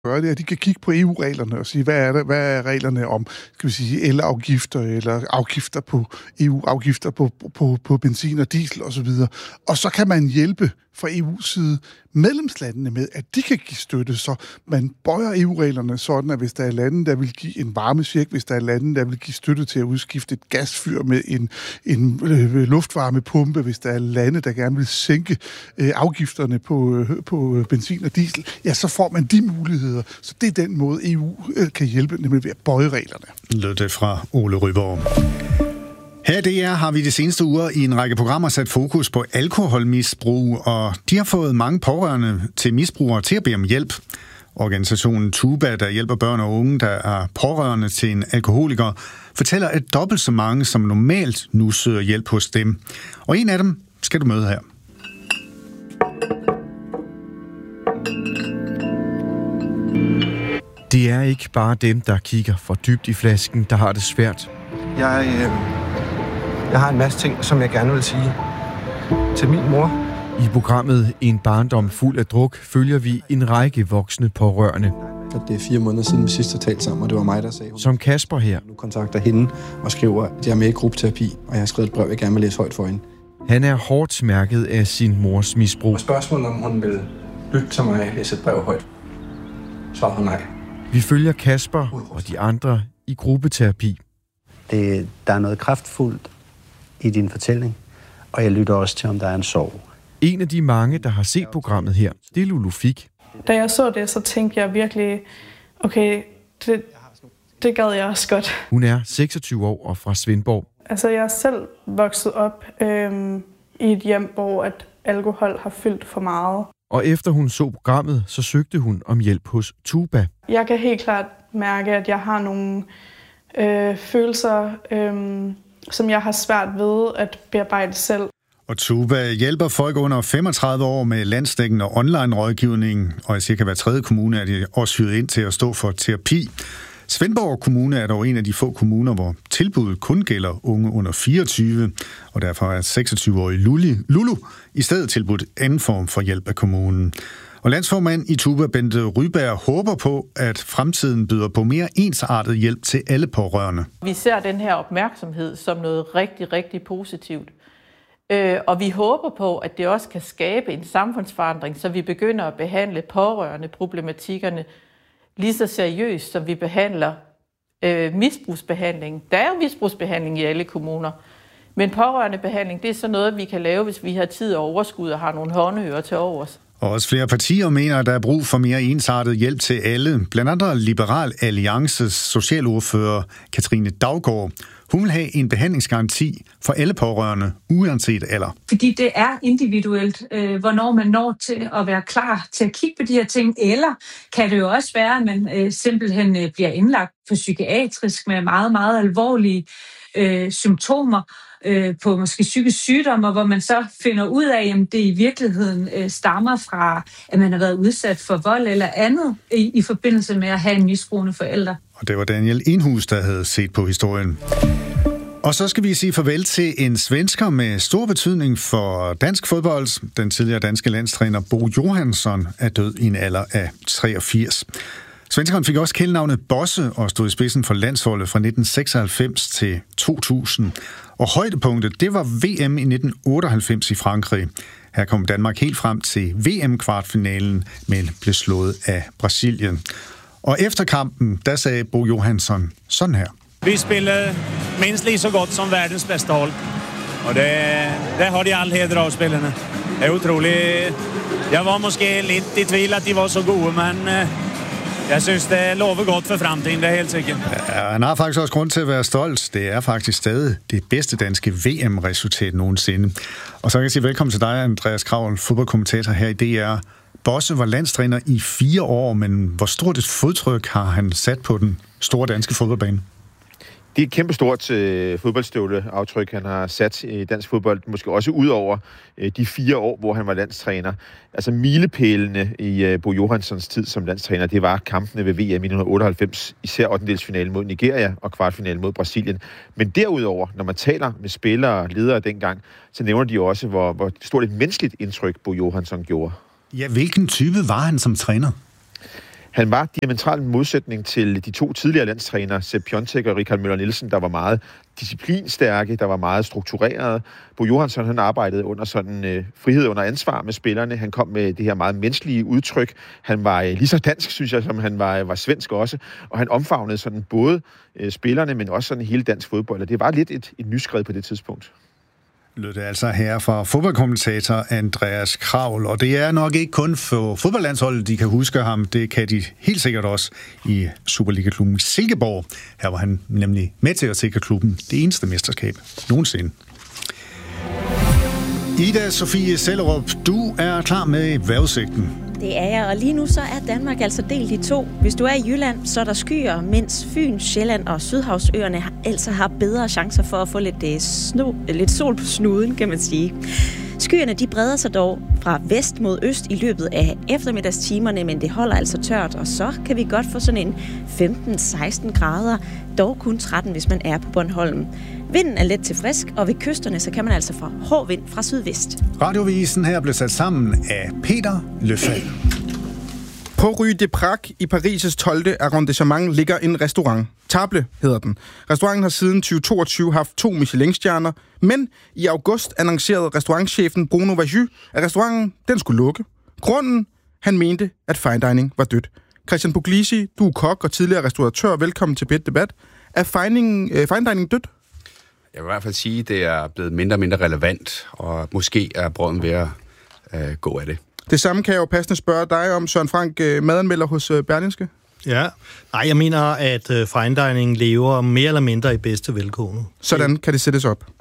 gøre det, at de kan kigge på EU-reglerne og sige, hvad er reglerne om, skal vi sige, elafgifter eller afgifter på EU-afgifter på benzin og diesel osv. Og så kan man hjælpe fra EU's side medlemslandene med, at de kan give støtte, så man bøjer EU-reglerne sådan, at hvis der er lande, der vil give en varmecheck, hvis der er lande, der vil give støtte til at udskifte et gasfyr med en luftvarmepumpe, hvis der er lande, der gerne vil sænke afgifterne på benzin og diesel, ja, så får man de muligheder. Så det er den måde, EU kan hjælpe, nemlig ved at bøje reglerne. Lød det fra Ole Ryborg. Her i DR har vi de seneste uger i en række programmer sat fokus på alkoholmisbrug, og de har fået mange pårørende til misbrugere til at bede om hjælp. Organisationen Tuba, der hjælper børn og unge, der er pårørende til en alkoholiker, fortæller, at dobbelt så mange som normalt nu søger hjælp hos dem. Og en af dem skal du møde her. Det er ikke bare dem, der kigger for dybt i flasken, der har det svært. Jeg har en masse ting, som jeg gerne vil sige til min mor. I programmet En barndom fuld af druk følger vi en række voksne pårørende. Det er 4 måneder siden, vi sidst har talt sammen, og det var mig, der sagde... Som Kasper her. Nu kontakter hende og skriver, at jeg er med i gruppeterapi, og jeg har skrevet et brev, jeg gerne vil læse højt for hende. Han er hårdt smærket af sin mors misbrug. Og spørgsmålet om hun vil lytte til mig og læse et brev højt, svarede hun nej. Vi følger Kasper og de andre i gruppeterapi. Der er noget kraftfuldt i din fortælling, og jeg lytter også til, om der er en sorg. En af de mange, der har set programmet her, det er Lulu Fik. Da jeg så det, så tænkte jeg virkelig, okay, det gad jeg også godt. Hun er 26 år og fra Svendborg. Altså, jeg er selv vokset op i et hjem, hvor at alkohol har fyldt for meget. Og efter hun så programmet, så søgte hun om hjælp hos Tuba. Jeg kan helt klart mærke, at jeg har nogle følelser, som jeg har svært ved at bearbejde selv. Og Tuba hjælper folk under 35 år med landsdækkende online-rådgivning, og i cirka hver tredje kommune er de også hyret ind til at stå for terapi. Svendborg Kommune er dog en af de få kommuner, hvor tilbuddet kun gælder unge under 24, og derfor er 26-årige Lulu i stedet tilbudt anden form for hjælp af kommunen. Og landsformand i Tuba, Bente Ryberg, håber på, at fremtiden byder på mere ensartet hjælp til alle pårørende. Vi ser den her opmærksomhed som noget rigtig, rigtig positivt. Og vi håber på, at det også kan skabe en samfundsforandring, så vi begynder at behandle pårørende problematikkerne lige så seriøst, som vi behandler misbrugsbehandling. Der er jo misbrugsbehandling i alle kommuner, men pårørende behandling, det er så noget, vi kan lave, hvis vi har tid og overskud og har nogle håndører til overs. Og også flere partier mener, at der er brug for mere ensartet hjælp til alle. Blandt andet Liberal Alliances socialordfører Katrine Daugaard. Hun vil have en behandlingsgaranti for alle pårørende, uanset alder. Fordi det er individuelt, hvornår man når til at være klar til at kigge på de her ting. Eller kan det jo også være, at man simpelthen bliver indlagt for psykiatrisk med meget, meget alvorlige symptomer på måske psykisk sygdom, hvor man så finder ud af, at det i virkeligheden stammer fra, at man har været udsat for vold eller andet i forbindelse med at have en misbrugende forælder. Og det var Daniel Enhus, der havde set på historien. Og så skal vi sige farvel til en svensker med stor betydning for dansk fodbold. Den tidligere danske landstræner Bo Johansson er død i en alder af 83. Svenskeren fik også kælenavnet Bosse og stod i spidsen for landsholdet fra 1996 til 2000. Og højdepunktet, det var VM i 1998 i Frankrig. Her kom Danmark helt frem til VM-kvartfinalen, men blev slået af Brasilien. Og efter kampen, der sagde Bo Johansson sådan her. Vi spillede minst lige så godt som verdens bedste hold. Og det har de all heder av spillerne. Det er utroligt. Jeg var måske lidt i tvivl, at de var så gode, men jeg synes, det lover godt for fremtiden, det er helt sikkert. Ja, han har faktisk også grund til at være stolt. Det er faktisk stadig det bedste danske VM-resultat nogensinde. Og så kan jeg sige velkommen til dig, Andreas Kravl, fodboldkommentator her i DR. Bosse var landstræner i 4 år, men hvor stort et fodtryk har han sat på den store danske fodboldbane? Det er et kæmpestort fodboldstøvleaftryk, han har sat i dansk fodbold, måske også ud over de 4 år, hvor han var landstræner. Altså milepælene i Bo Johanssons tid som landstræner, det var kampene ved VM i 1998, især 8-delsfinalen mod Nigeria og kvartfinalen mod Brasilien. Men derudover, når man taler med spillere og ledere dengang, så nævner de også, hvor stort et menneskeligt indtryk Bo Johansson gjorde. Ja, hvilken type var han som træner? Han var diametral modsætning til de 2 tidligere landstrænere, Sepp Piontek og Richard Møller Nielsen, der var meget disciplinstærke, der var meget strukturerede. Bo Johansson, han arbejdede under sådan frihed under ansvar med spillerne. Han kom med det her meget menneskelige udtryk. Han var lige så dansk, synes jeg, som han var svensk også. Og han omfavnede sådan både spillerne, men også sådan hele dansk fodbold. Og det var lidt et nyskred på det tidspunkt. Lød det altså her fra fodboldkommentator Andreas Kravl, og det er nok ikke kun for fodboldlandsholdet, de kan huske ham, det kan de helt sikkert også i Superliga-klubben Silkeborg. Her var han nemlig med til at sikre klubben det eneste mesterskab nogensinde. Ida Sofie Sellerup, du er klar med vejrudsigten. Det er jeg, og lige nu så er Danmark altså delt i 2. Hvis du er i Jylland, så er der skyer, mens Fyn, Sjælland og Sydhavsøerne altså har bedre chancer for at få lidt sol på snuden, kan man sige. Skyerne de breder sig dog fra vest mod øst i løbet af eftermiddagstimerne, men det holder altså tørt, og så kan vi godt få sådan en 15-16 grader, dog kun 13, hvis man er på Bornholm. Vinden er let til frisk, og ved kysterne så kan man altså få hård vind fra sydvest. Radiovisen her blev sat sammen af Peter Løfald. På Rue de Prague i Paris' 12. arrondissement ligger en restaurant. Table hedder den. Restauranten har siden 2022 haft 2 Michelin-stjerner, men i august annoncerede restaurantchefen Bruno Vajus, at restauranten den skulle lukke. Grunden, han mente, at fine dining var dødt. Christian Puglisi, du er kok og tidligere restauratør. Velkommen til P1 Debat. Er fine dining dødt? Jeg vil i hvert fald sige, at det er blevet mindre og mindre relevant, og måske er brøden ved at gå af det. Det samme kan jeg jo passende spørge dig om, Søren Frank, madanmelder hos Berlingske. Ja, nej, jeg mener, at fine dining lever mere eller mindre i bedste velgående. Sådan kan det sættes op.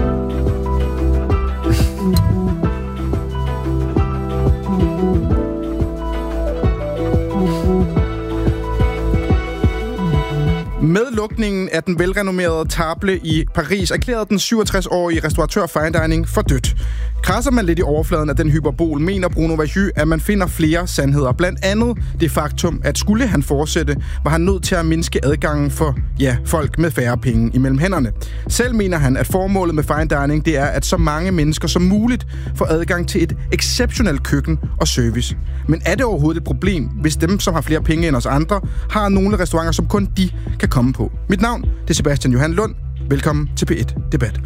Med lukningen af den velrenommerede Table i Paris erklærede den 67-årige restauratør fine dining for dødt. Krasser man lidt i overfladen af den hyperbol, mener Bruno Vajus, at man finder flere sandheder. Blandt andet det faktum, at skulle han fortsætte, var han nødt til at mindske adgangen for folk med færre penge imellem hænderne. Selv mener han, at formålet med fine dining det er, at så mange mennesker som muligt får adgang til et exceptionelt køkken og service. Men er det overhovedet et problem, hvis dem, som har flere penge end os andre, har nogle restauranter, som kun de kan komme på? Mit navn det er Sebastian Johan Lund. Velkommen til P1 Debat.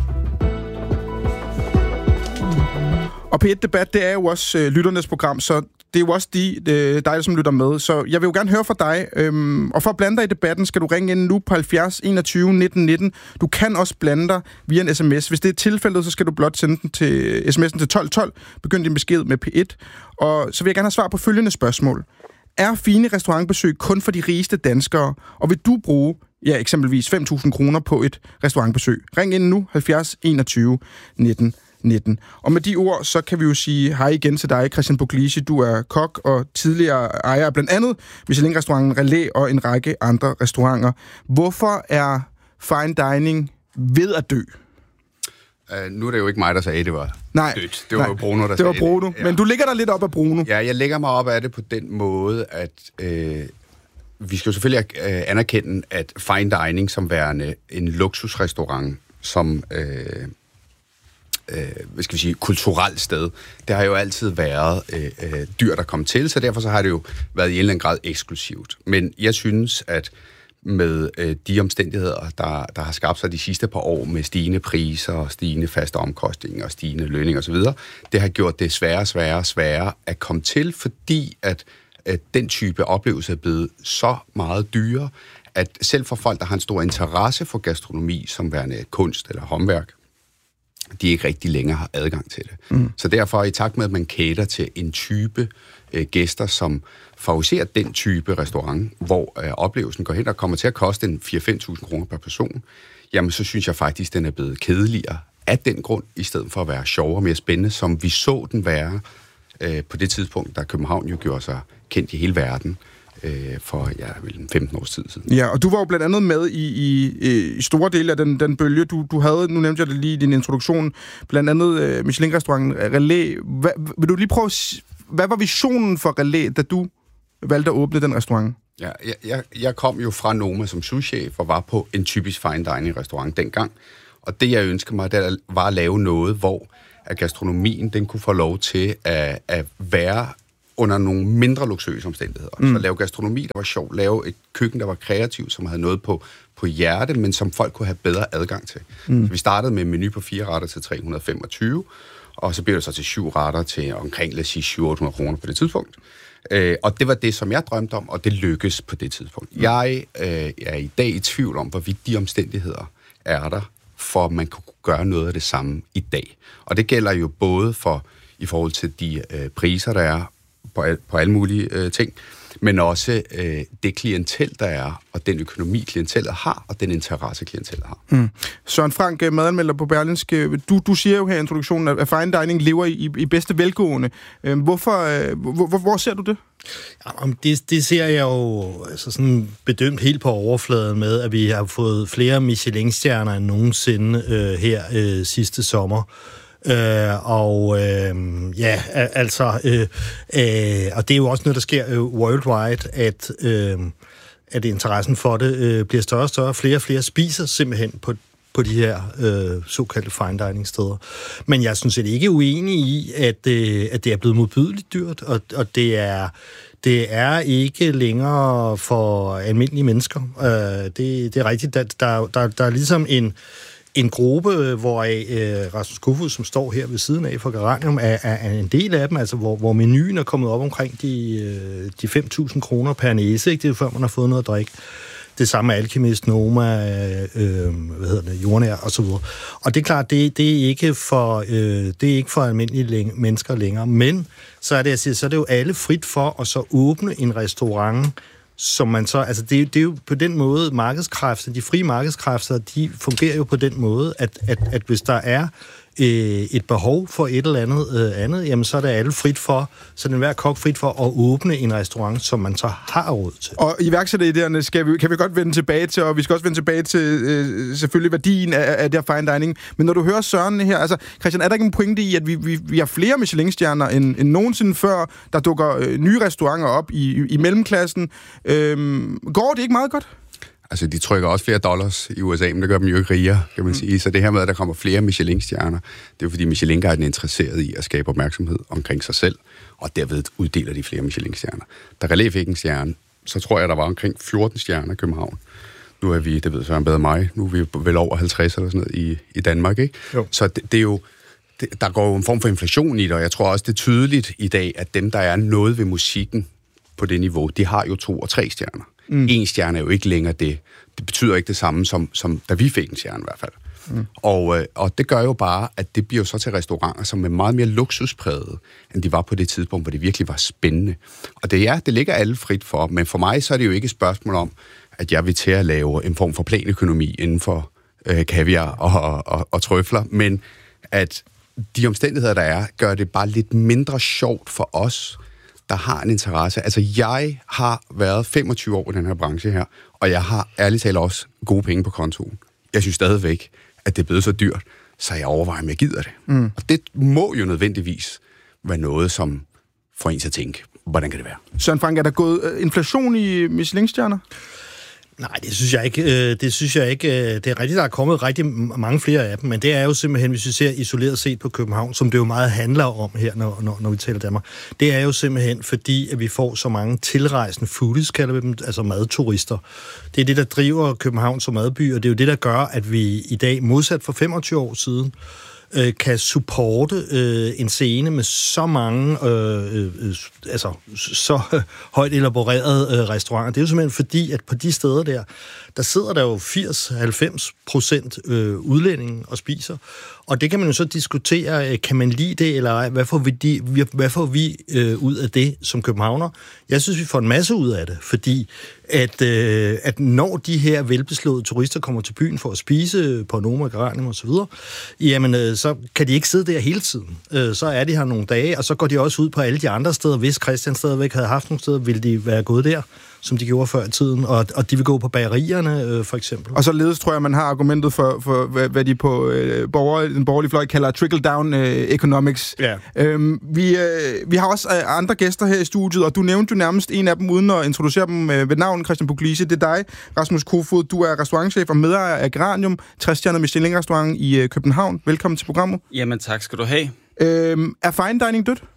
Og P1 Debat, det er jo også lytternes program, så det er jo også dig, som lytter med. Så jeg vil jo gerne høre fra dig, og for at blande dig i debatten, skal du ringe ind nu på 70 21 19 19. Du kan også blande dig via en sms. Hvis det er tilfældet, så skal du blot sende den til sms'en til 1212. Begynd din besked med P1. Og så vil jeg gerne have svar på følgende spørgsmål. Er fine restaurantbesøg kun for de rigeste danskere, og vil du bruge eksempelvis 5.000 kroner på et restaurantbesøg? Ring ind nu, 70 21 19 19. Og med de ord, så kan vi jo sige hej igen til dig, Christian Puglisi. Du er kok og tidligere ejer af blandt andet Michelin-restauranten Relais og en række andre restauranter. Hvorfor er fine dining ved at dø? Nu er det jo ikke mig, der sagde, at det var dødt. Det var jo Bruno, der sagde det. Det var Bruno, ja. Men du ligger der lidt op af Bruno. Ja, jeg lægger mig op af det på den måde, at vi skal jo selvfølgelig anerkende, at fine dining som værende en luksusrestaurant, som kulturelt sted, det har jo altid været dyrt at komme til, så derfor så har det jo været i en eller anden grad eksklusivt. Men jeg synes, at med de omstændigheder, der har skabt sig de sidste par år med stigende priser, stigende faste omkostninger, stigende lønninger osv., det har gjort det sværere at komme til, fordi at den type oplevelse er blevet så meget dyrere, at selv for folk, der har en stor interesse for gastronomi, som værende kunst eller håndværk, de ikke rigtig længere har adgang til det. Så derfor i takt med, at man cater til en type gæster, som favoriserer den type restaurant, hvor oplevelsen går hen og kommer til at koste en 4-5.000 kroner per person, jamen så synes jeg faktisk, den er blevet kedeligere af den grund, i stedet for at være sjovere og mere spændende, som vi så den være på det tidspunkt, da København jo gjorde sig kendt i hele verden for 15 års tid siden. Ja, og du var jo blandt andet med i store dele af den bølge. Du havde, nu nævnte jeg det lige i din introduktion, blandt andet Michelin-restauranten Relais. Vil du lige prøve hvad var visionen for Relais, da du valgte at åbne den restaurant? Ja, jeg kom jo fra Noma som souschef og var på en typisk fine dining restaurant dengang. Og det, jeg ønskede mig, det var at lave noget, hvor at gastronomien den kunne få lov til at være under nogle mindre luksuriøse omstændigheder. Så lave gastronomi, der var sjov, lave et køkken, der var kreativt, som havde noget på hjerte, men som folk kunne have bedre adgang til. Så vi startede med en menu på 4 retter til 325, og så blev det så til 7 retter til omkring, lad os sige, 700-800 kroner på det tidspunkt. Og det var det, som jeg drømte om, og det lykkedes på det tidspunkt. Jeg er i dag i tvivl om, hvorvidt de omstændigheder er der, for at man kunne gøre noget af det samme i dag. Og det gælder jo både i forhold til de priser, der er på alle mulige ting, men også det klientel, der er, og den økonomi, klientellet har, og den interesse, klientellet har. Søren Frank, madanmelder på Berlingske, du siger jo her i introduktionen, at fine dining lever i bedste velgående. Hvor ser du det? Ja, det ser jeg jo altså sådan bedømt helt på overfladen med, at vi har fået flere Michelin-stjerner end nogensinde her sidste sommer. Og det er jo også noget, der sker worldwide, at interessen for det bliver større og større. Flere og flere spiser simpelthen på de her såkaldte fine dining steder. Men jeg synes ikke uenig i, at det er blevet modbydeligt dyrt, og det er ikke længere for almindelige mennesker. Det er rigtigt, der er ligesom en gruppe, hvor Rasmus Kofoed, som står her ved siden af for Geranium, er en del af dem, altså hvor menuen er kommet op omkring de 5.000 kroner per næse, ikke? Det er før man har fået noget at drikke. Det samme med Alchemist, Noma, Jordnær og så videre. Og det er klart, det er ikke for almindelige mennesker længere, men så er det jo alle frit for at så åbne en restaurant, som man så, altså det er jo på den måde markedskræfter, de frie markedskræfter, de fungerer jo på den måde, at hvis der er et behov for et eller andet, jamen så er det alle frit for, så den hver kok frit for at åbne en restaurant, som man så har råd til. Og iværksætteridéerne kan vi godt vende tilbage til, og vi skal også vende tilbage til selvfølgelig værdien af det her fine dining. Men når du hører Søren her, altså Christian, er der ikke en pointe i, at vi har flere Michelin-stjerner end nogensinde før, der dukker nye restauranter op i mellemklassen? Går det ikke meget godt? Altså, de trykker også flere dollars i USA, men det gør dem jo ikke rigere, kan man sige. Så det her med, at der kommer flere Michelin-stjerner, det er jo fordi Michelin-guiden er interesseret i at skabe opmærksomhed omkring sig selv, og derved uddeler de flere Michelin-stjerner. Da Relais fik en stjerne, så tror jeg, der var omkring 14 stjerner i København. Nu er vi, det ved Søren bedre mig, nu er vi vel over 50 eller sådan noget i Danmark, ikke? Jo. Så det er jo, der går jo en form for inflation i det, og jeg tror også, det er tydeligt i dag, at dem, der er noget ved musikken på det niveau, de har jo 2 og 3 stjerner. En stjerne er jo ikke længere det. Det betyder ikke det samme, som da vi fik en stjerne i hvert fald. Og det gør jo bare, at det bliver jo så til restauranter, som er meget mere luksuspræget, end de var på det tidspunkt, hvor det virkelig var spændende. Og det ligger alle frit for, men for mig så er det jo ikke et spørgsmål om, at jeg vil til at lave en form for planøkonomi inden for kaviar og trøfler, men at de omstændigheder, der er, gør det bare lidt mindre sjovt for os, der har en interesse. Altså, jeg har været 25 år i den her branche her, og jeg har ærligt talt også gode penge på kontoen. Jeg synes stadigvæk, at det er blevet så dyrt, så jeg overvejer, om jeg gider det. Og det må jo nødvendigvis være noget, som får en til at tænke, hvordan kan det være? Søren Frank, er der gået inflation i Michelin-stjerner? Nej, det synes jeg ikke. Det er rigtigt, der er kommet rigtig mange flere af dem, men det er jo simpelthen, hvis vi ser isoleret set på København, som det jo meget handler om her, når vi taler Danmark, det er jo simpelthen fordi, at vi får så mange tilrejsende foodies, kalder vi dem, altså madturister. Det er det, der driver København som madby, og det er jo det, der gør, at vi i dag, modsat for 25 år siden, kan supporte en scene med så mange så højt elaborerede restauranter. Det er jo simpelthen fordi, at på de steder der sidder der jo 80-90% udlændinge og spiser. Og det kan man jo så diskutere, kan man lide det, eller hvad får vi ud af det som københavner? Jeg synes, vi får en masse ud af det, fordi at når de her velbeslåede turister kommer til byen for at spise på Noma, Geranium og så videre, jamen så kan de ikke sidde der hele tiden. Så er de her nogle dage, og så går de også ud på alle de andre steder. Hvis Christian stadigvæk havde haft nogle steder, ville de være gået der, som de gjorde før i tiden, og de vil gå på bagerierne, for eksempel. Og således tror jeg, man har argumentet for hvad de på den borgerlige fløj kalder trickle-down economics. Ja. Vi har også andre gæster her i studiet, og du nævnte jo nærmest en af dem, uden at introducere dem ved navn, Christian Puglisi. Det er dig, Rasmus Kofoed. Du er restaurantchef og medejer af Geranium, 3-stjernet Michelin-restaurant i København. Velkommen til programmet. Jamen tak skal du have. Er fine dining dødt?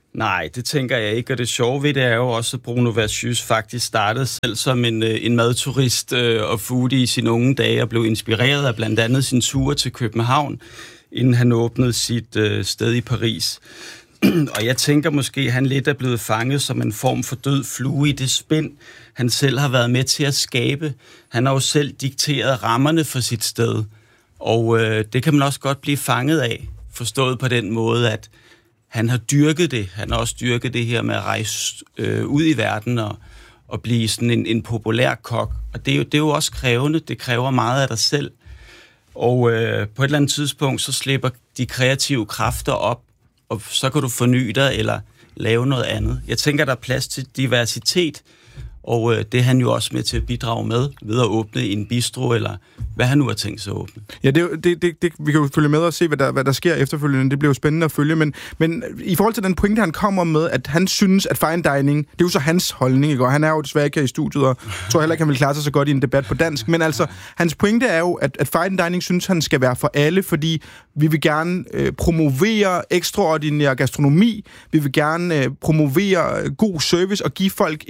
Nej, det tænker jeg ikke, og det sjove ved det er jo også, at Bruno Vercius faktisk startede selv som en madturist og foodie i sine unge dage, og blev inspireret af blandt andet sin tur til København, inden han åbnede sit sted i Paris. Og jeg tænker måske, at han lidt er blevet fanget som en form for død flue i det spind, han selv har været med til at skabe. Han har jo selv dikteret rammerne for sit sted, og det kan man også godt blive fanget af, forstået på den måde, at han har dyrket det. Han har også dyrket det her med at rejse ud i verden og blive sådan en populær kok. Og det er jo også krævende. Det kræver meget af dig selv. Og på et eller andet tidspunkt, så slipper de kreative kræfter op, og så kan du forny dig eller lave noget andet. Jeg tænker, der er plads til diversitet, og det er han jo også med til at bidrage med ved at åbne en bistro, eller hvad han nu har tænkt sig at åbne. Ja, vi kan jo følge med og se, hvad der sker efterfølgende. Det bliver jo spændende at følge, men i forhold til den pointe, han kommer med, at han synes, at fine dining, det er jo så hans holdning, ikke? Og han er jo desværre ikke her i studiet, og tror heller ikke, han vil klare sig så godt i en debat på dansk, men altså, hans pointe er jo, at fine dining synes, han skal være for alle, fordi vi vil gerne promovere ekstraordinær gastronomi, vi vil gerne promovere god service og give folk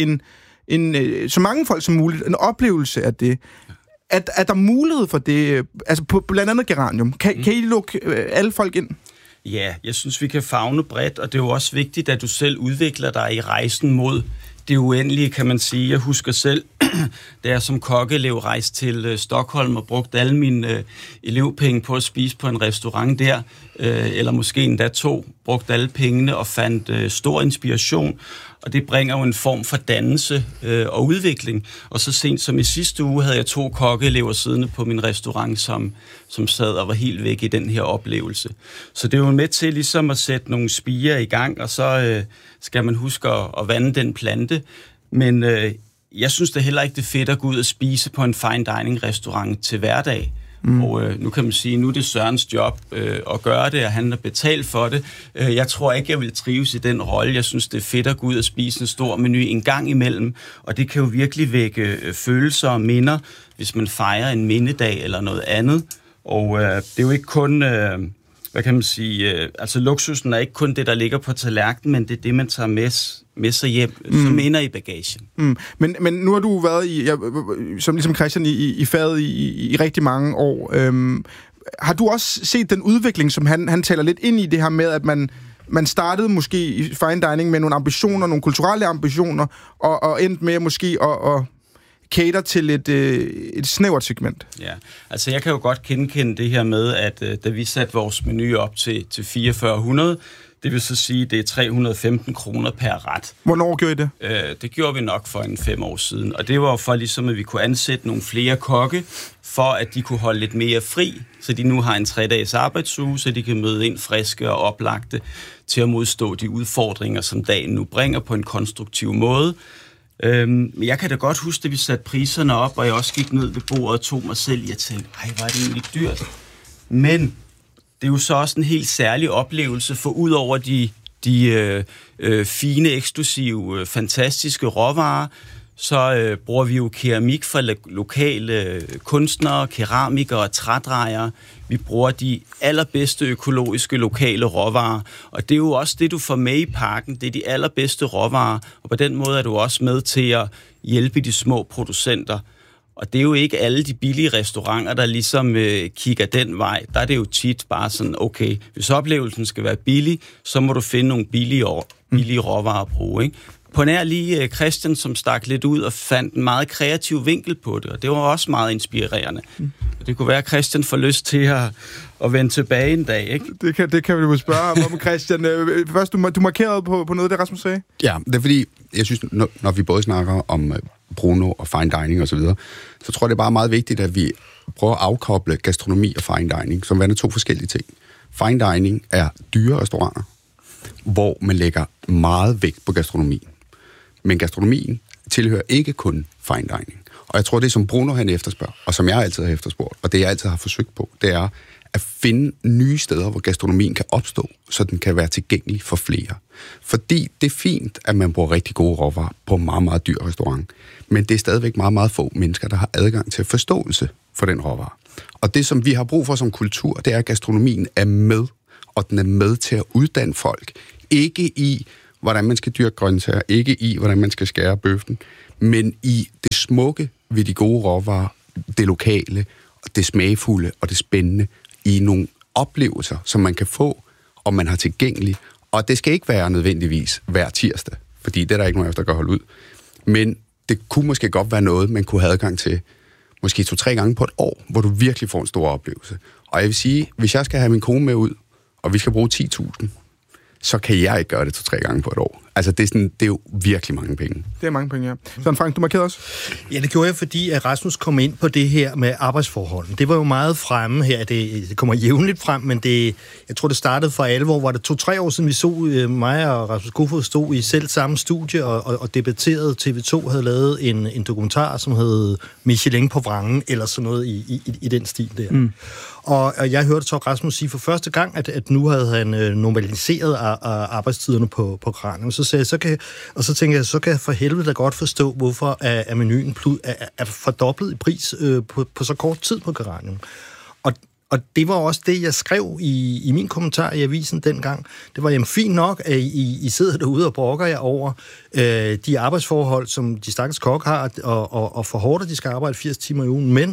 så mange folk som muligt en oplevelse af det. Er der mulighed for det, altså på blandt andet Geranium? Kan I lukke alle folk ind? Ja, jeg synes, vi kan favne bredt, og det er jo også vigtigt, at du selv udvikler dig i rejsen mod det uendelige, kan man sige. Jeg husker selv, da jeg som kokkeelev rejste til Stockholm og brugte alle mine elevpenge på at spise på en restaurant der, eller måske endda 2, brugte alle pengene og fandt stor inspiration. Og det bringer jo en form for dannelse og udvikling. Og så sent som i sidste uge havde jeg 2 kokkeelever siddende på min restaurant, som sad og var helt væk i den her oplevelse. Så det er jo med til ligesom at sætte nogle spirer i gang, og så skal man huske at vande den plante. Men jeg synes det heller ikke, det er fedt at gå ud og spise på en fine dining restaurant til hverdag. Og nu kan man sige, nu er det Sørens job at gøre det, og han har betalt for det. Jeg tror ikke, jeg vil trives i den rolle. Jeg synes, det er fedt at gå ud og spise en stor menu en gang imellem, og det kan jo virkelig vække følelser og minder, hvis man fejrer en mindedag eller noget andet. Og det er jo ikke kun, hvad kan man sige, altså luksusen er ikke kun det, der ligger på tallerkenen, men det er det, man tager med sig hjem, som minder i bagagen. Men nu har du været som ligesom Christian i faget i rigtig mange år. Har du også set den udvikling, som han taler lidt ind i det her med, at man startede måske i fine dining med nogle ambitioner, nogle kulturelle ambitioner, og endte med måske at cater til et snævert segment? Ja, altså jeg kan jo godt kende det her med, at da vi satte vores menu op til 4400, det vil så sige, det er 315 kroner per ret. Hvornår gjorde I det? Det gjorde vi nok for 5 år siden, og det var for ligesom, at vi kunne ansætte nogle flere kokke, for at de kunne holde lidt mere fri, så de nu har en 3-dages arbejdsuge, så de kan møde ind friske og oplagte til at modstå de udfordringer, som dagen nu bringer på en konstruktiv måde. Jeg kan da godt huske, at vi satte priserne op, og jeg også gik ned ved bordet og tog mig selv i at tænke, var det egentlig dyrt? Men det er jo så også en helt særlig oplevelse, for ud over de fine, eksklusive, fantastiske råvarer, så bruger vi jo keramik fra lokale kunstnere, keramikere og trædrejere. Vi bruger de allerbedste økologiske lokale råvarer, og det er jo også det, du får med i pakken. Det er de allerbedste råvarer, og på den måde er du også med til at hjælpe de små producenter. Og det er jo ikke alle de billige restauranter, der ligesom kigger den vej. Der er det jo tit bare sådan, okay, hvis oplevelsen skal være billig, så må du finde nogle billige råvarer at bruge, ikke? På nær lige Christian, som stak lidt ud og fandt en meget kreativ vinkel på det, og det var også meget inspirerende. Det kunne være, at Christian får lyst til at vende tilbage en dag, ikke? Det kan vi jo spørge om, Christian. Først, du markerede på noget, det Rasmus sagde? Ja, det er fordi, jeg synes, når vi både snakker om Bruno og fine dining osv., så tror jeg, det er bare meget vigtigt, at vi prøver at afkoble gastronomi og fine dining, som værende 2 forskellige ting. Fine dining er dyre restauranter, hvor man lægger meget vægt på gastronomien. Men gastronomien tilhører ikke kun fine dining. Og jeg tror, det som Bruno han efterspørger, og som jeg altid har efterspurgt, og det jeg altid har forsøgt på, det er at finde nye steder, hvor gastronomien kan opstå, så den kan være tilgængelig for flere. Fordi det er fint, at man bruger rigtig gode råvarer på en meget, meget dyr restaurant. Men det er stadigvæk meget, meget få mennesker, der har adgang til forståelse for den råvare. Og det, som vi har brug for som kultur, det er, at gastronomien er med, og den er med til at uddanne folk. Ikke i hvordan man skal dyrke grøntsager, ikke i, hvordan man skal skære bøften, men i det smukke ved de gode råvarer, det lokale, det smagfulde og det spændende, i nogle oplevelser, som man kan få, og man har tilgængeligt. Og det skal ikke være nødvendigvis hver tirsdag, fordi det er der ikke nogen efter, der kan holde ud. Men det kunne måske godt være noget, man kunne have adgang til måske 2-3 gange på et år, hvor du virkelig får en stor oplevelse. Og jeg vil sige, hvis jeg skal have min kone med ud, og vi skal bruge 10.000, så kan jeg ikke gøre det 2-3 gange på et år. Altså, det er jo virkelig mange penge. Det er mange penge, ja. Sådan, Frank, du markerede også? Ja, det gjorde jeg, fordi at Rasmus kom ind på det her med arbejdsforholdene. Det var jo meget fremme her. Det kommer jævnligt frem, men jeg tror, det startede for alvor. Var det 2-3 år siden, vi så mig og Rasmus Kofod stod i selv samme studie og debatterede. TV2 havde lavet en dokumentar, som hed Michelin på vrangen, eller sådan noget i den stil der. Mm. Og jeg hørte så Rasmus sige for første gang, at nu havde han normaliseret arbejdstiderne på Kranium. Så tænkte jeg, så kan jeg for helvede da godt forstå, hvorfor er menuen er fordoblet i pris på så kort tid på Kranium. Og det var også det, jeg skrev i min kommentar i avisen dengang. Det var fint nok, at I sidder derude og brokker jer over de arbejdsforhold, som de stakkels kok har, og for hårdt, at de skal arbejde 80 timer i ugen. Men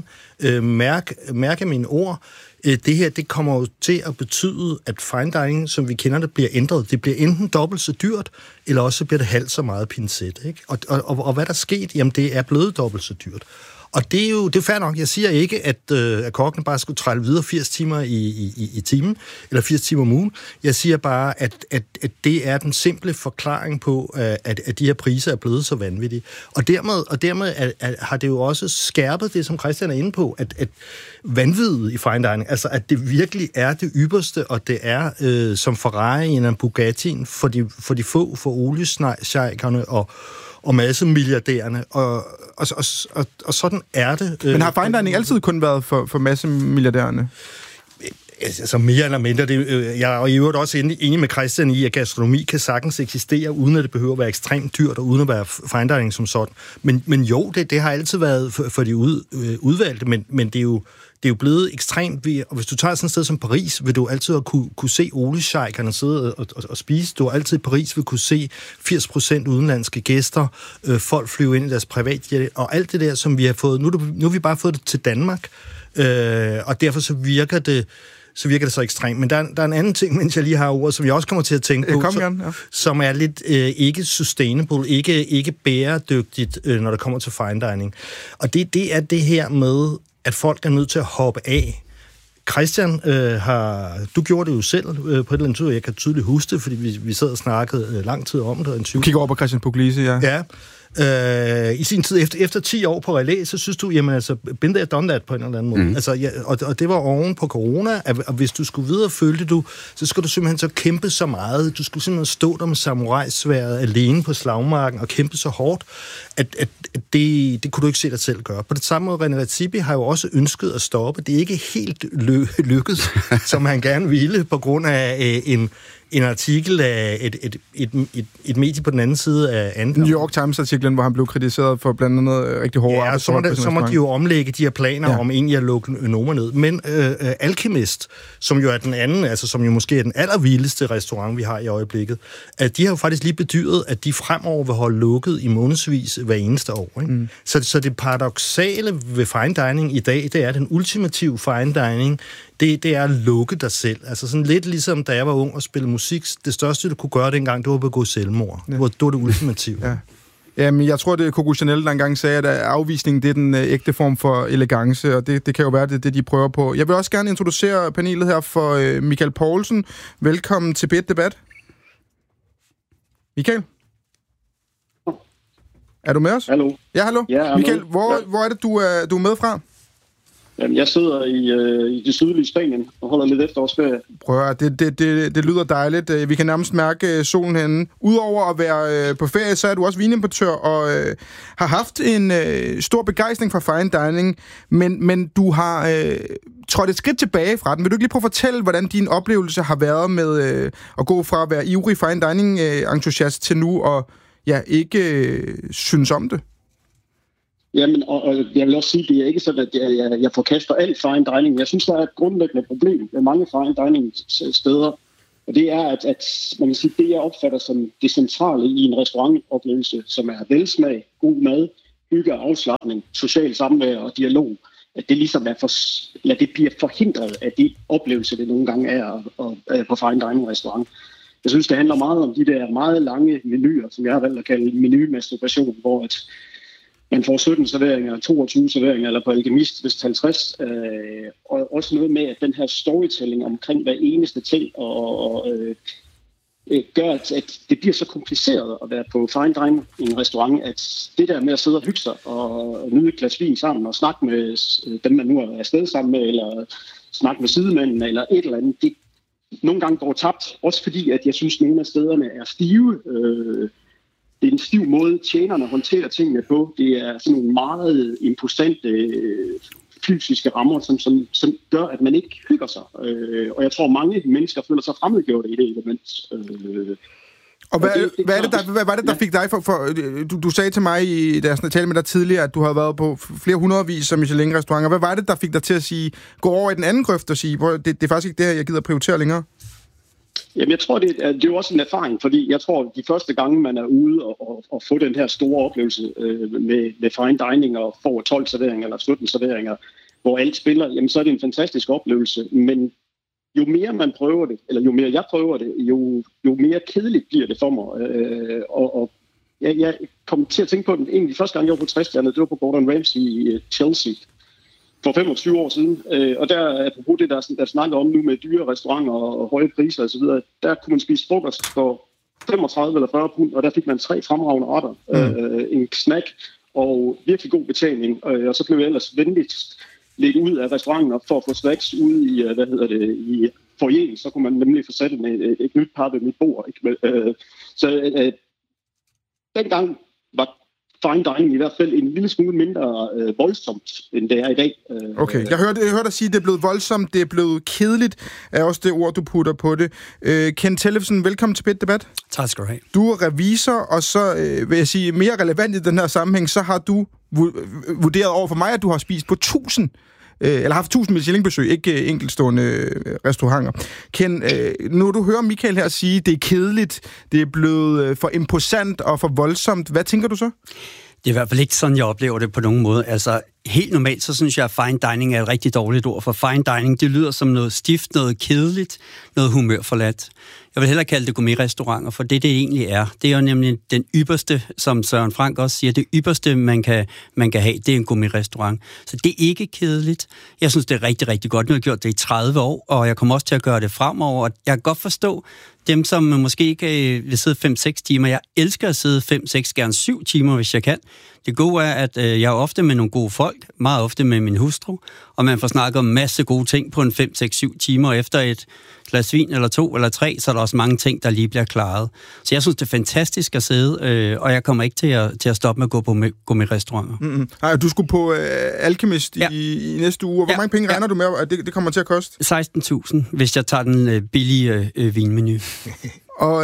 mærke mine ord, det her, det kommer jo til at betyde, at fine dining, som vi kender det, bliver ændret. Det bliver enten dobbelt så dyrt, eller også bliver det halvt så meget pincet, ikke? Og hvad der er sket, jamen det er blevet dobbelt så dyrt. Og det er jo fair nok. Jeg siger ikke, at kokkene bare skulle trælle videre 80 timer i timen, eller 80 timer om ugen. Jeg siger bare, at det er den simple forklaring på, at de her priser er blevet så vanvittige. Og dermed har det jo også skærpet det, som Christian er inde på, at vanvittigt i fine dining, altså at det virkelig er det ypperste, og det er som Ferrari eller Bugatti'en for de få, for oliesjejkerne og massemilliardærerne, og sådan er det. Men har fine dining altid kun været for massemilliardærerne? Altså mere eller mindre. Jeg er i øvrigt også enig med Christian i, at gastronomi kan sagtens eksistere, uden at det behøver at være ekstremt dyrt, og uden at være fine dining som sådan. Men jo, det har altid været for de udvalgte, men det er jo blevet ekstremt. Og hvis du tager sådan et sted som Paris, vil du altid kunne se oliesjejkerne sidde og spise. Du har altid i Paris vil kunne se 80% udenlandske gæster, folk flyve ind i deres privatjet, og alt det der, som vi har fået. Nu har vi bare fået det til Danmark, og derfor så virker det så ekstremt. Men der er en anden ting, mens jeg lige har ordet, som jeg også kommer til at tænke på, som er lidt ikke sustainable, ikke bæredygtigt, når det kommer til fine dining. Og det er det her med, at folk er nødt til at hoppe af. Christian, du gjorde det jo selv på et eller andet tid, og jeg kan tydeligt huske det, fordi vi sad og snakkede lang tid om det. Du kigger over på Christian Puglisi, ja. Ja. I sin tid, efter 10 år på relæ, så synes du, jamen altså, been there, done that på en eller anden måde. Altså, ja, og det var oven på corona, og hvis du skulle videre, følte du, så skulle du simpelthen så kæmpe så meget. Du skulle simpelthen stå der med samurajsværdet alene på slagmarken og kæmpe så hårdt, at det kunne du ikke se dig selv gøre. På det samme måde, René Redzepi har jo også ønsket at stoppe. Det er ikke helt lykkedes, som han gerne ville, på grund af en artikel af et medie på den anden side af anden. New York Times-artiklen, hvor han blev kritiseret for blandt andet rigtig hårde arbejdsforhold. Så må de jo omlægge de her planer om egentlig at lukke Noma ned. Men Alchemist, som jo er den anden, altså som jo måske er den allervildeste restaurant, vi har i øjeblikket, at de har jo faktisk lige bedyret, at de fremover vil holde lukket i månedsvis hver eneste år. Ikke? Mm. Så det paradoksale ved fine dining i dag, det er den ultimative fine dining. Det er at lukke dig selv. Altså sådan lidt ligesom, da jeg var ung og spillede musik. Det største, du kunne gøre dengang, det var at begå selvmord. Ja. Det var det ultimative. Ja. Jamen, jeg tror, det er Coco Chanel, der engang sagde, at afvisning, det er den ægte form for elegance, og det kan jo være, det de prøver på. Jeg vil også gerne introducere panelet her for Michael Poulsen. Velkommen til P1 Debat. Michael? Er du med os? Hallo. Ja, hallo. Ja, Michael, hvor er det, du er med fra? Jamen, jeg sidder i det sydlige Spanien og holder lidt efterårsferie. Prøv at det lyder dejligt. Vi kan nærmest mærke solen herinde. Udover at være på ferie, så er du også vinimportør og har haft en stor begejstring for fine dining, men du har trådt et skridt tilbage fra den. Vil du ikke lige prøve at fortælle, hvordan din oplevelse har været med at gå fra at være ivrig fine dining-entusiast til nu og ikke synes om det? Jamen, og jeg vil også sige, at det er ikke sådan, at jeg forkaster alt fine dining. Jeg synes, der er et grundlæggende problem med mange fine dining steder, Og det er, at man kan sige, det jeg opfatter som det centrale i en restaurantoplevelse, som er velsmag, god mad, hygge og afslapning, social samvær og dialog, at det ligesom det bliver forhindret af de oplevelser, det nogle gange er på fine dining restaurant. Jeg synes, det handler meget om de der meget lange menuer, som jeg har valgt at kalde menumasturbation, hvor at man får 17 serveringer, 22 serveringer, eller på Alkemist, vist 50. Og også noget med, at den her storytelling omkring hver eneste ting, gør, at det bliver så kompliceret at være på fine dining i en restaurant, at det der med at sidde og hygge sig og nyde et glas vin sammen og snakke med dem, man nu er afsted sammen med, eller snakke med sidemændene, eller et eller andet, det nogle gange går tabt. Også fordi, at jeg synes, at nogle af stederne er stive. Det er en stiv måde, tjenerne håndterer tingene på. Det er sådan nogle meget imposante fysiske rammer, som gør, at man ikke hygger sig. Og jeg tror, mange mennesker føler sig fremmedgjorte i det element. Og hvad var det, der fik dig for du sagde til mig, da jeg talte med dig tidligere, at du havde været på flere hundredvis af Michelin-restauranter. Hvad var det, der fik dig til at sige, gå over i den anden grøft og sige, det er faktisk ikke det her, jeg gider prioritere længere? Jamen, jeg tror, det er jo også en erfaring, fordi jeg tror, de første gange, man er ude og få den her store oplevelse med fine dining og får 12 serveringer eller 17 serveringer, hvor alt spiller, jamen så er det en fantastisk oplevelse. Men jo mere man prøver det, eller jo mere jeg prøver det, jo mere kedeligt bliver det for mig. Jeg kom til at tænke på den egentlig første gang, jeg var på 60'erne, det var på Gordon Ramsay i Chelsea for 25 år siden. Og der, apropos det, der snakker om nu med dyre restauranter og høje priser osv., der kunne man spise frokost for 35 eller 40 pund, og der fik man 3 fremragende retter, en snack og virkelig god betaling. Og så blev jeg ellers venligst lægge ud af restauranten for at få snacks ude i, i foyeren, så kunne man nemlig få sat et nyt par ved mit bord. Så dengang var fine dining i hvert fald en lille smule mindre voldsomt, end det er i dag. Okay, jeg hørte dig sige, at det er blevet voldsomt, det er blevet kedeligt, er også det ord, du putter på det. Ken Tellefsen, velkommen til Pit Debat. Tak skal du have. Du er revisor, og så vil jeg sige, mere relevant i den her sammenhæng, så har du vurderet over for mig, at du har spist på 1000 eller haft 1000 Michelin-besøg, ikke enkeltstående restauranter. Ken, nu du hører Michael her sige, det er kedeligt, det er blevet for imposant og for voldsomt. Hvad tænker du så? Det er i hvert fald ikke sådan, jeg oplever det på nogen måde. Altså, helt normalt, så synes jeg, at fine dining er et rigtig dårligt ord, for fine dining, det lyder som noget stift, noget kedeligt, noget humørforladt. Jeg vil hellere kalde det gourmetrestauranter, for det egentlig er. Det er jo nemlig den ypperste, som Søren Frank også siger, det ypperste, man kan have, det er en gourmetrestaurant. Så det er ikke kedeligt. Jeg synes, det er rigtig, rigtig godt. Nu har jeg gjort det i 30 år, og jeg kommer også til at gøre det fremover. Og jeg kan godt forstå dem, som måske ikke vil sidde 5-6 timer. Jeg elsker at sidde 5-6, gerne 7 timer, hvis jeg kan. Det gode er, at jeg er ofte med nogle gode folk, meget ofte med min hustru, og man får snakket om en masse gode ting på en 5-6-7 timer. Efter et glas vin eller 2 eller 3, så er der også mange ting, der lige bliver klaret. Så jeg synes, det er fantastisk at sidde, og jeg kommer ikke til at stoppe med at gå med restauranter. Mm-hmm. Ej, du skulle på Alkemist i næste uge. Hvor mange penge regner du med, at det kommer til at koste? 16.000, hvis jeg tager den billige vinmenu. Og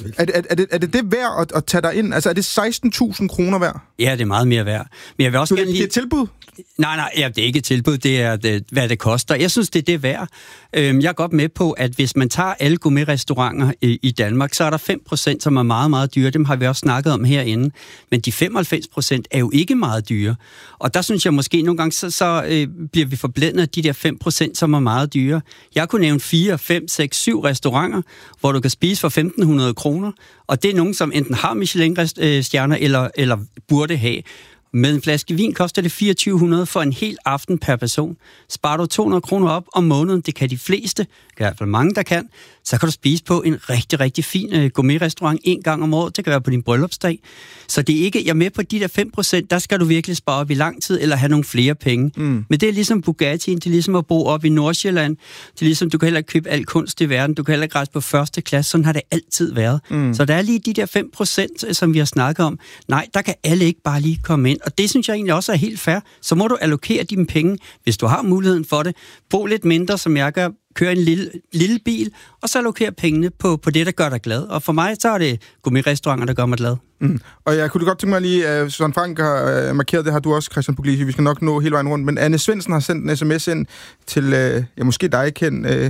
er det værd at tage dig ind? Altså, er det 16.000 kroner værd? Ja, det er meget mere værd. Men jeg vil også gerne det er et tilbud? Nej, ja, det er ikke et tilbud. Det er, hvad det koster. Jeg synes, det er værd. Jeg er godt med på, at hvis man tager alle gourmetrestauranter i Danmark, så er der 5%, som er meget, meget dyre. Dem har vi også snakket om herinde. Men de 95% er jo ikke meget dyre. Og der synes jeg måske nogle gange, så bliver vi forblændet af de der 5%, som er meget dyre. Jeg kunne nævne 4, 5, 6, 7 restauranter, hvor du kan spise for 1.500 kroner. Og det er nogen, som enten har Michelin-stjerner eller burde have. Med en flaske vin koster det 2.400 for en hel aften per person. Sparer du 200 kroner op om måneden, det kan de fleste, i hvert fald mange, der kan, så kan du spise på en rigtig, rigtig fin gourmetrestaurant en gang om året. Det kan være på din bryllupsdag. Så det er ikke, jeg er med på de der 5%, der skal du virkelig spare op i lang tid, eller have nogle flere penge. Men det er ligesom Bugatti'en, det er ligesom at bo op i Nordsjælland. Det er ligesom, du kan heller ikke købe al kunst i verden, du kan heller ikke rejse på første klasse, sådan har det altid været. Så der er lige de der 5%, som vi har snakket om. Nej, der kan alle ikke bare lige komme ind. Og det synes jeg egentlig også er helt fair. Så må du allokere dine penge, hvis du har muligheden for det. Bo lidt mindre, som jeg gør, køre en lille bil, og så allokere pengene på det, der gør dig glad. Og for mig, så er det gourmetrestauranter, der gør mig glad. Og jeg kunne godt tænke mig lige, Søren Frank har markeret det, har du også, Christian Puglisi, vi skal nok nå hele vejen rundt, men Anne Svendsen har sendt en sms ind til, måske dig, Ken.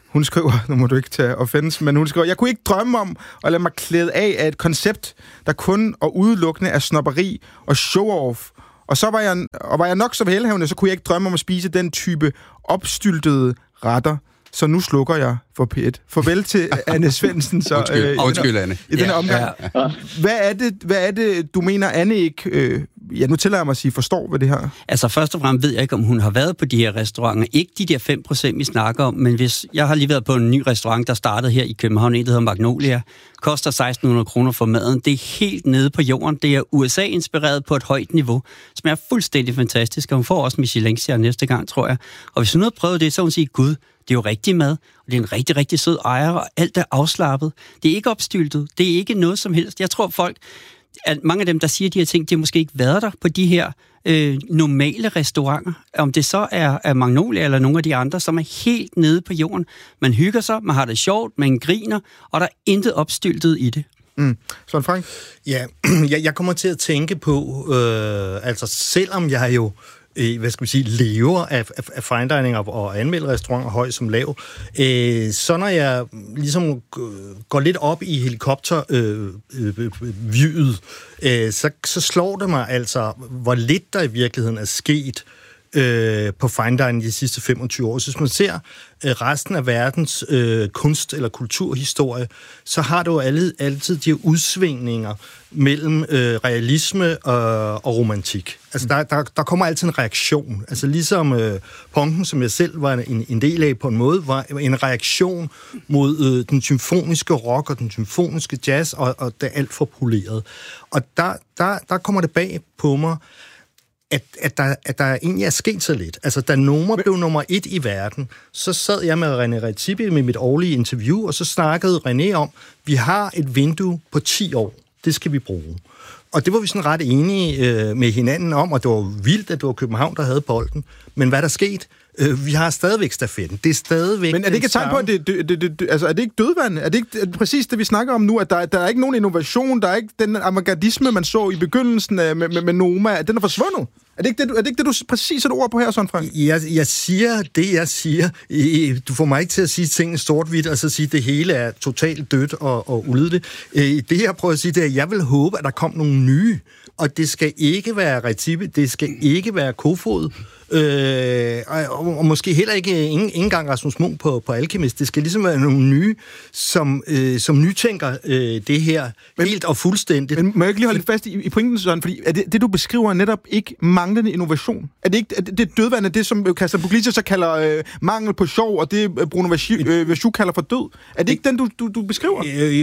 Hun skriver, nu må du ikke tage offense, men hun skriver, jeg kunne ikke drømme om at lade mig klæde af et koncept, der kun og udelukkende er snobberi og show-off. Og så var jeg nok så velhavende, så kunne jeg ikke drømme om at spise den type opstyltede retter. Så nu slukker jeg for P1. Farvel til Anne Svendsen. Så, Undskyld, Anne. I denne omgang. Ja. Hvad er det, du mener, Anne ikke... nu tillader jeg mig at sige, forstår ved det her? Altså først og fremmest ved jeg ikke, om hun har været på de her restauranter. Ikke de der 5%, vi snakker om, men hvis jeg har lige været på en ny restaurant, der startede her i København, en der hedder Magnolia, koster 1.600 kroner for maden. Det er helt nede på jorden. Det er USA-inspireret på et højt niveau, som er fuldstændig fantastisk, og hun får også Michelin-stjerne næste gang, tror jeg. Og hvis hun havde prøvet det, så hun siger, gud, det er jo rigtig mad, og det er en rigtig, rigtig sød ejer, og alt er afslappet. Det er ikke opstyltet. Det er ikke noget som helst. Jeg tror folk, at mange af dem, der siger de her ting, de har måske ikke været der på de her normale restauranter. Om det så er Magnolia eller nogle af de andre, som er helt nede på jorden. Man hygger sig, man har det sjovt, man griner, og der er intet opstyltet i det. Sådan, Frank? Ja, jeg kommer til at tænke på, altså selvom jeg jo lever af fine dining og anmelder restauranter høj som lav. Så når jeg ligesom går lidt op i helikoptervyet, så slår det mig altså, hvor lidt der i virkeligheden er sket på fine dining de sidste 25 år. Så hvis man ser resten af verdens kunst- eller kulturhistorie, så har du altid de her udsvingninger mellem realisme og romantik. Altså der kommer altid en reaktion. Altså ligesom punken, som jeg selv var en del af på en måde, var en reaktion mod den symfoniske rock og den symfoniske jazz, og det er alt for poleret. Og der kommer det bag på mig, at der egentlig er sket så lidt. Altså, da Noma blev nummer 1 i verden, så sad jeg med René Redzepi med mit årlige interview, og så snakkede René om, vi har et vindue på 10 år. Det skal vi bruge. Og det var vi sådan ret enige med hinanden om, og det var vildt, at det var København, der havde bolden. Men hvad der skete? Vi har stadigvæk stafetten. Det er stadigvæk... Men er det ikke et tegn på, at altså, er det ikke dødvande? Er det ikke præcis det, vi snakker om nu, at der er ikke nogen innovation, der er ikke den avantgardisme, man så i begyndelsen med Noma, at den er forsvundet? Er det ikke det, du præcis sætter ord på her, sådan, Frank? Jeg siger det, jeg siger. Du får mig ikke til at sige tingene stort-hvidt, og så sige, at det hele er totalt dødt og ulydeligt. Det, jeg prøver at sige, det er, at jeg vil håbe, at der kom nogle nye. Og det skal ikke være Redzepi, det skal ikke være Kofod, og måske heller ikke engang Rasmus Munch på Alchemist. Det skal ligesom være nogle nye, som nytænker det her helt og fuldstændigt. Men må jeg ikke lige holde lidt fast i pointen, sådan, fordi er det, du beskriver, netop ikke manglende innovation? Er det ikke det dødvande, det som Christian Puglisi så kalder mangel på sjov, og det Bruno Verchoux kalder for død? Er det ikke den, du beskriver?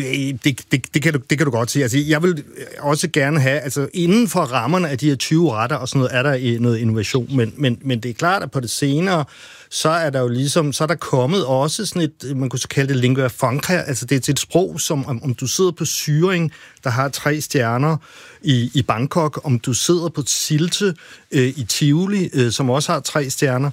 Det kan du godt sige. Altså, jeg vil også gerne have, altså inden for rammerne af de her 20 retter og sådan noget, er der noget innovation, men det er klart, at på det senere, så er der jo ligesom, så er der kommet også sådan et, man kunne så kalde det lingua franca, altså det er et sprog, som om du sidder på Syring, der har 3 stjerner i Bangkok, om du sidder på Silte i Tivoli, som også har 3 stjerner,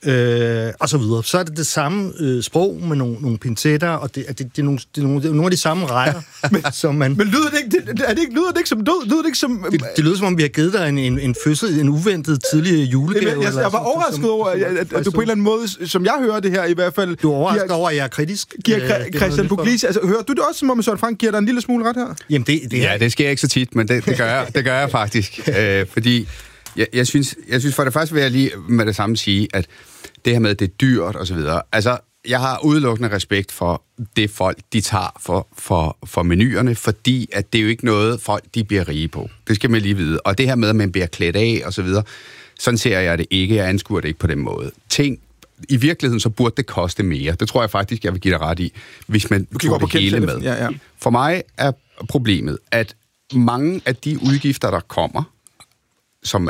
og så videre. Så er det samme sprog med nogle pincetter, og det er nogle af de samme retter, som man... Men lyder det ikke som død? Lyder det ikke som... Det lyder som om, vi har givet dig en fødsel, en uventet tidlig julegave. Jeg var overrasket over, at du på en eller anden måde, som jeg hører det her i hvert fald... Du er overrasket over, at jeg er kritisk? Giver Christian Puglisi... Altså, hører du det også, som om Søren Frank giver dig en lille smule ret her? Jamen, det sker ikke så tit, men det gør jeg faktisk. Fordi jeg synes for det første vil jeg lige med det samme sige, at det her med, at det er dyrt og så videre. Altså, jeg har udelukkende respekt for det folk, de tager for menuerne, fordi at det er jo ikke noget, folk de bliver rige på. Det skal man lige vide. Og det her med, at man bliver klædt af og så videre, sådan ser jeg det ikke. Jeg anskuer det ikke på den måde. I virkeligheden, så burde det koste mere. Det tror jeg faktisk, jeg vil give dig ret i, hvis man får det hele med. Ja. For mig er problemet, at mange af de udgifter, der kommer, som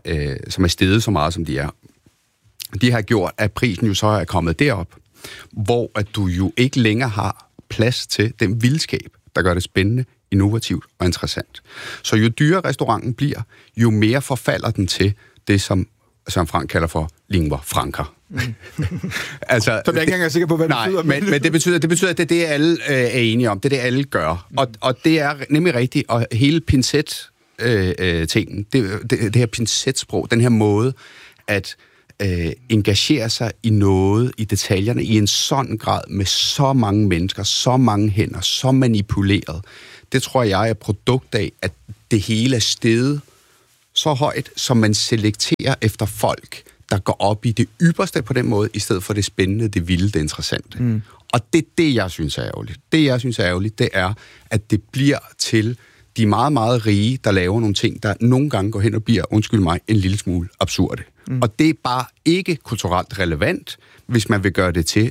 er steget så meget, som de er, de har gjort, at prisen jo så er kommet derop, hvor at du jo ikke længere har plads til den vildskab, der gør det spændende, innovativt og interessant. Så jo dyrere restauranten bliver, jo mere forfalder den til det, som Frank kalder for lingua franca. Altså, så jeg ikke engang er sikker på, hvad det betyder. Men det betyder, at det er det, alle er enige om. Det er det, alle gør. Og det er nemlig rigtigt. Og hele pincet-tingen, det her pincetsprog, den her måde, at engagere sig i noget, i detaljerne, i en sådan grad, med så mange mennesker, så mange hænder, så manipuleret. Det tror jeg er produkt af, at det hele er steget så højt, som man selekterer efter folk, der går op i det ypperste på den måde, i stedet for det spændende, det vilde, det interessante. Mm. Og det er det, jeg synes er ærgerligt. Det, jeg synes er ærgerligt, det er, at det bliver til de meget, meget rige, der laver nogle ting, der nogle gange går hen og bliver, undskyld mig, en lille smule absurde. Mm. Og det er bare ikke kulturelt relevant, hvis man vil gøre det til,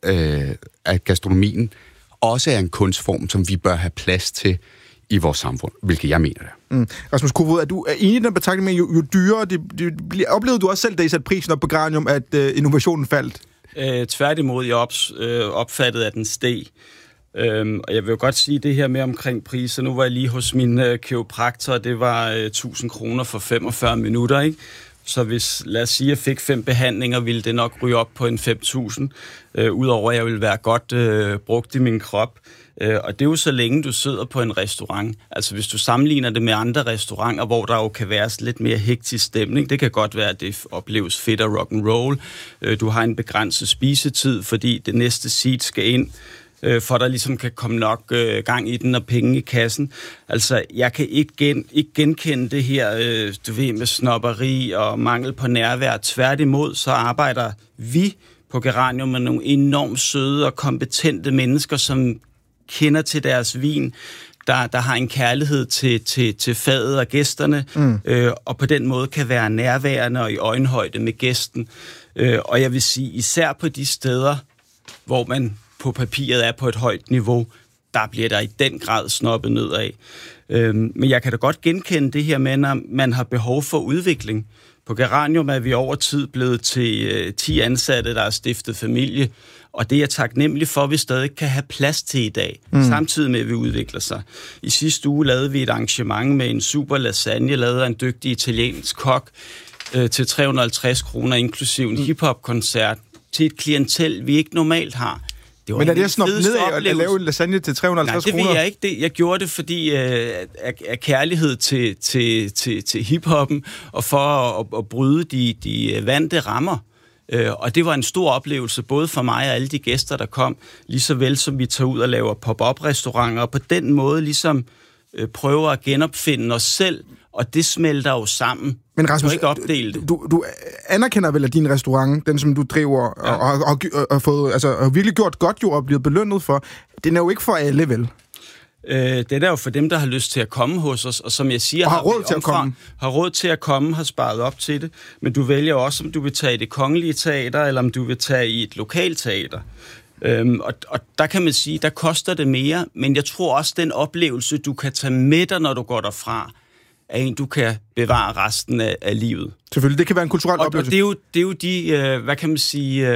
at gastronomien også er en kunstform, som vi bør have plads til i vores samfund, hvilket jeg mener det. Mm. Rasmus Kofoed, er du enig i den betragtning med, jo dyrere det bliver? Oplevede du også selv, da I satte prisen op på Granium, at innovationen faldt? Tværtimod, jeg opfattede, at den steg. Og jeg vil jo godt sige det her med omkring priser. Nu var jeg lige hos min kiropraktor, det var 1.000 kroner for 45 minutter, ikke? Så hvis, lad os sige, jeg fik 5 behandlinger, ville det nok ryge op på en 5.000, udover at jeg ville være godt brugt i min krop. Og det er jo så længe, du sidder på en restaurant. Altså hvis du sammenligner det med andre restauranter, hvor der jo kan være lidt mere hektisk stemning, det kan godt være, at det opleves fedt og rock'n'roll. Du har en begrænset spisetid, fordi det næste seat skal ind, for der ligesom kan komme nok gang i den og penge i kassen. Altså, jeg kan ikke genkende det her, du ved, med snobberi og mangel på nærvær. Tværtimod, så arbejder vi på Geranium med nogle enormt søde og kompetente mennesker, som kender til deres vin, der har en kærlighed til fadet og gæsterne, og på den måde kan være nærværende og i øjenhøjde med gæsten. Og jeg vil sige, især på de steder, hvor man på papiret er på et højt niveau, der bliver der i den grad snobbet nedad. Men jeg kan da godt genkende det her med, når man har behov for udvikling. På Geranium er vi over tid blevet til 10 ansatte, der har stiftet familie, og det er taknemmelig for, at vi stadig kan have plads til i dag, samtidig med, at vi udvikler sig. I sidste uge lavede vi et arrangement med en super lasagne, lavet af en dygtig italiensk kok, til 350 kroner, inklusiv en hiphop-koncert, til et klientel, vi ikke normalt har. Men er det sådan noget ned af at lave en lasagne til 350 kroner? Nej, det ved jeg ikke. Jeg gjorde det, fordi af kærlighed til hiphoppen, og for at bryde de vante rammer. Og det var en stor oplevelse, både for mig og alle de gæster, der kom, lige så vel som vi tager ud og laver pop-up-restauranter, og på den måde ligesom prøver at genopfinde os selv, og det smelter jo sammen. Men Rasmus, ikke opdele det. Du anerkender vel, at din restaurant, den som du driver, og har fået, altså virkelig gjort godt jo, og blevet belønnet for, den er jo ikke for alle, vel? Det er jo for dem, der har lyst til at komme hos os, og som jeg siger, har råd til at komme, har sparet op til det. Men du vælger også, om du vil tage i det kongelige teater, eller om du vil tage i et lokalteater. Og der kan man sige, der koster det mere, men jeg tror også, den oplevelse, du kan tage med dig, når du går derfra, er en, du kan bevare resten af livet. Selvfølgelig, det kan være en kulturel oplevelse. Og det er jo de, hvad kan man sige,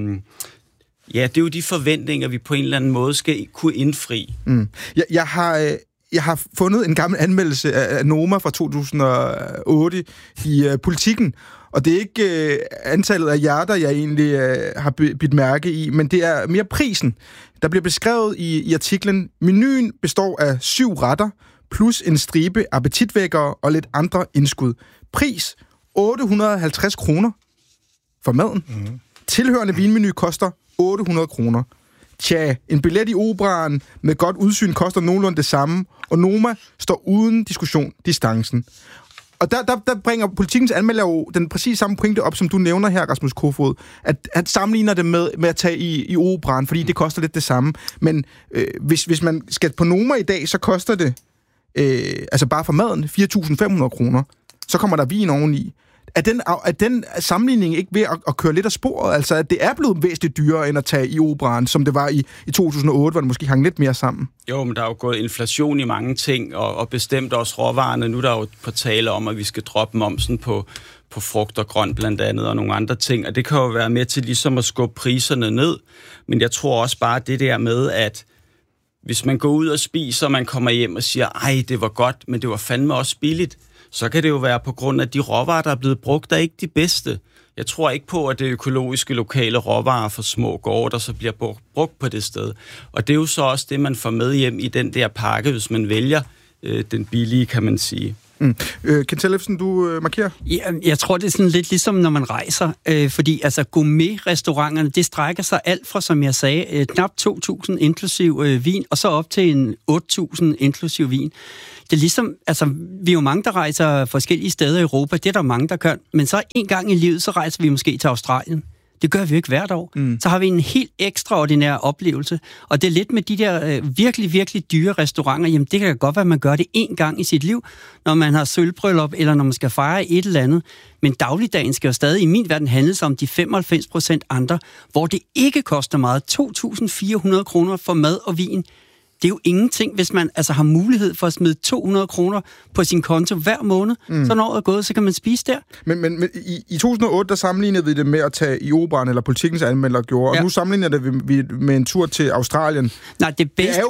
ja, det er jo de forventninger, vi på en eller anden måde skal kunne indfri. Mm. Jeg har fundet en gammel anmeldelse af Noma fra 2008 i Politikken, og det er ikke antallet af hjerter, jeg egentlig har bidt mærke i, men det er mere prisen. Der bliver beskrevet i artiklen, menuen består af 7 retter, plus en stribe appetitvækkere og lidt andre indskud. Pris 850 kroner for maden. Mm. Tilhørende vinmenu koster 800 kroner. Tja, en billet i operaen med godt udsyn koster nogenlunde det samme, og Noma står uden diskussion distancen. Og der bringer Politikens anmelder jo den præcis samme pointe op, som du nævner her, Rasmus Kofoed, at sammenligner det med at tage i operaen, fordi det koster lidt det samme. Men hvis man skal på Noma i dag, så koster det altså bare for maden 4.500 kroner. Så kommer der vin oveni. Er den sammenligning ikke ved at køre lidt af sporet? Altså, at det er blevet væsentligt dyrere end at tage i operaen, som det var i 2008, hvor det måske hang lidt mere sammen? Jo, men der er jo gået inflation i mange ting, og bestemt også råvarerne. Nu er der jo på tale om, at vi skal droppe momsen på frugt og grønt blandt andet, og nogle andre ting. Og det kan jo være med til ligesom at skubbe priserne ned. Men jeg tror også bare det der med, at hvis man går ud og spiser, og man kommer hjem og siger, ej, det var godt, men det var fandme også billigt, så kan det jo være på grund af de råvarer, der er blevet brugt, der er ikke de bedste. Jeg tror ikke på, at det økologiske lokale råvarer for små gårde, der så bliver brugt på det sted. Og det er jo så også det, man får med hjem i den der pakke, hvis man vælger den billige, kan man sige. Ken Tellefsen, du markerer? Jeg tror, det er sådan lidt ligesom, når man rejser. Fordi altså gourmet-restauranterne, det strækker sig alt fra, som jeg sagde, knap 2.000 inklusiv vin, og så op til en 8.000 inklusiv vin. Det er ligesom, altså, vi er jo mange, der rejser forskellige steder i Europa. Det er der mange, der gør. Men så en gang i livet, så rejser vi måske til Australien. Det gør vi jo ikke hvert år. Så har vi en helt ekstraordinær oplevelse. Og det er lidt med de der virkelig, virkelig dyre restauranter. Jamen, det kan godt være, at man gør det én gang i sit liv, når man har sølvbryllup, eller når man skal fejre et eller andet. Men dagligdagen skal jo stadig i min verden handles om de 95% andre, hvor det ikke koster meget. 2.400 kroner for mad og vin. Det er jo ingenting, hvis man altså har mulighed for at smide 200 kroner på sin konto hver måned. Så når året er gået, så kan man spise der. Men i 2008, der sammenlignede vi det med at tage i Operan, eller Politikens anmelder gjorde, og nu sammenligner vi med en tur til Australien. Nej, det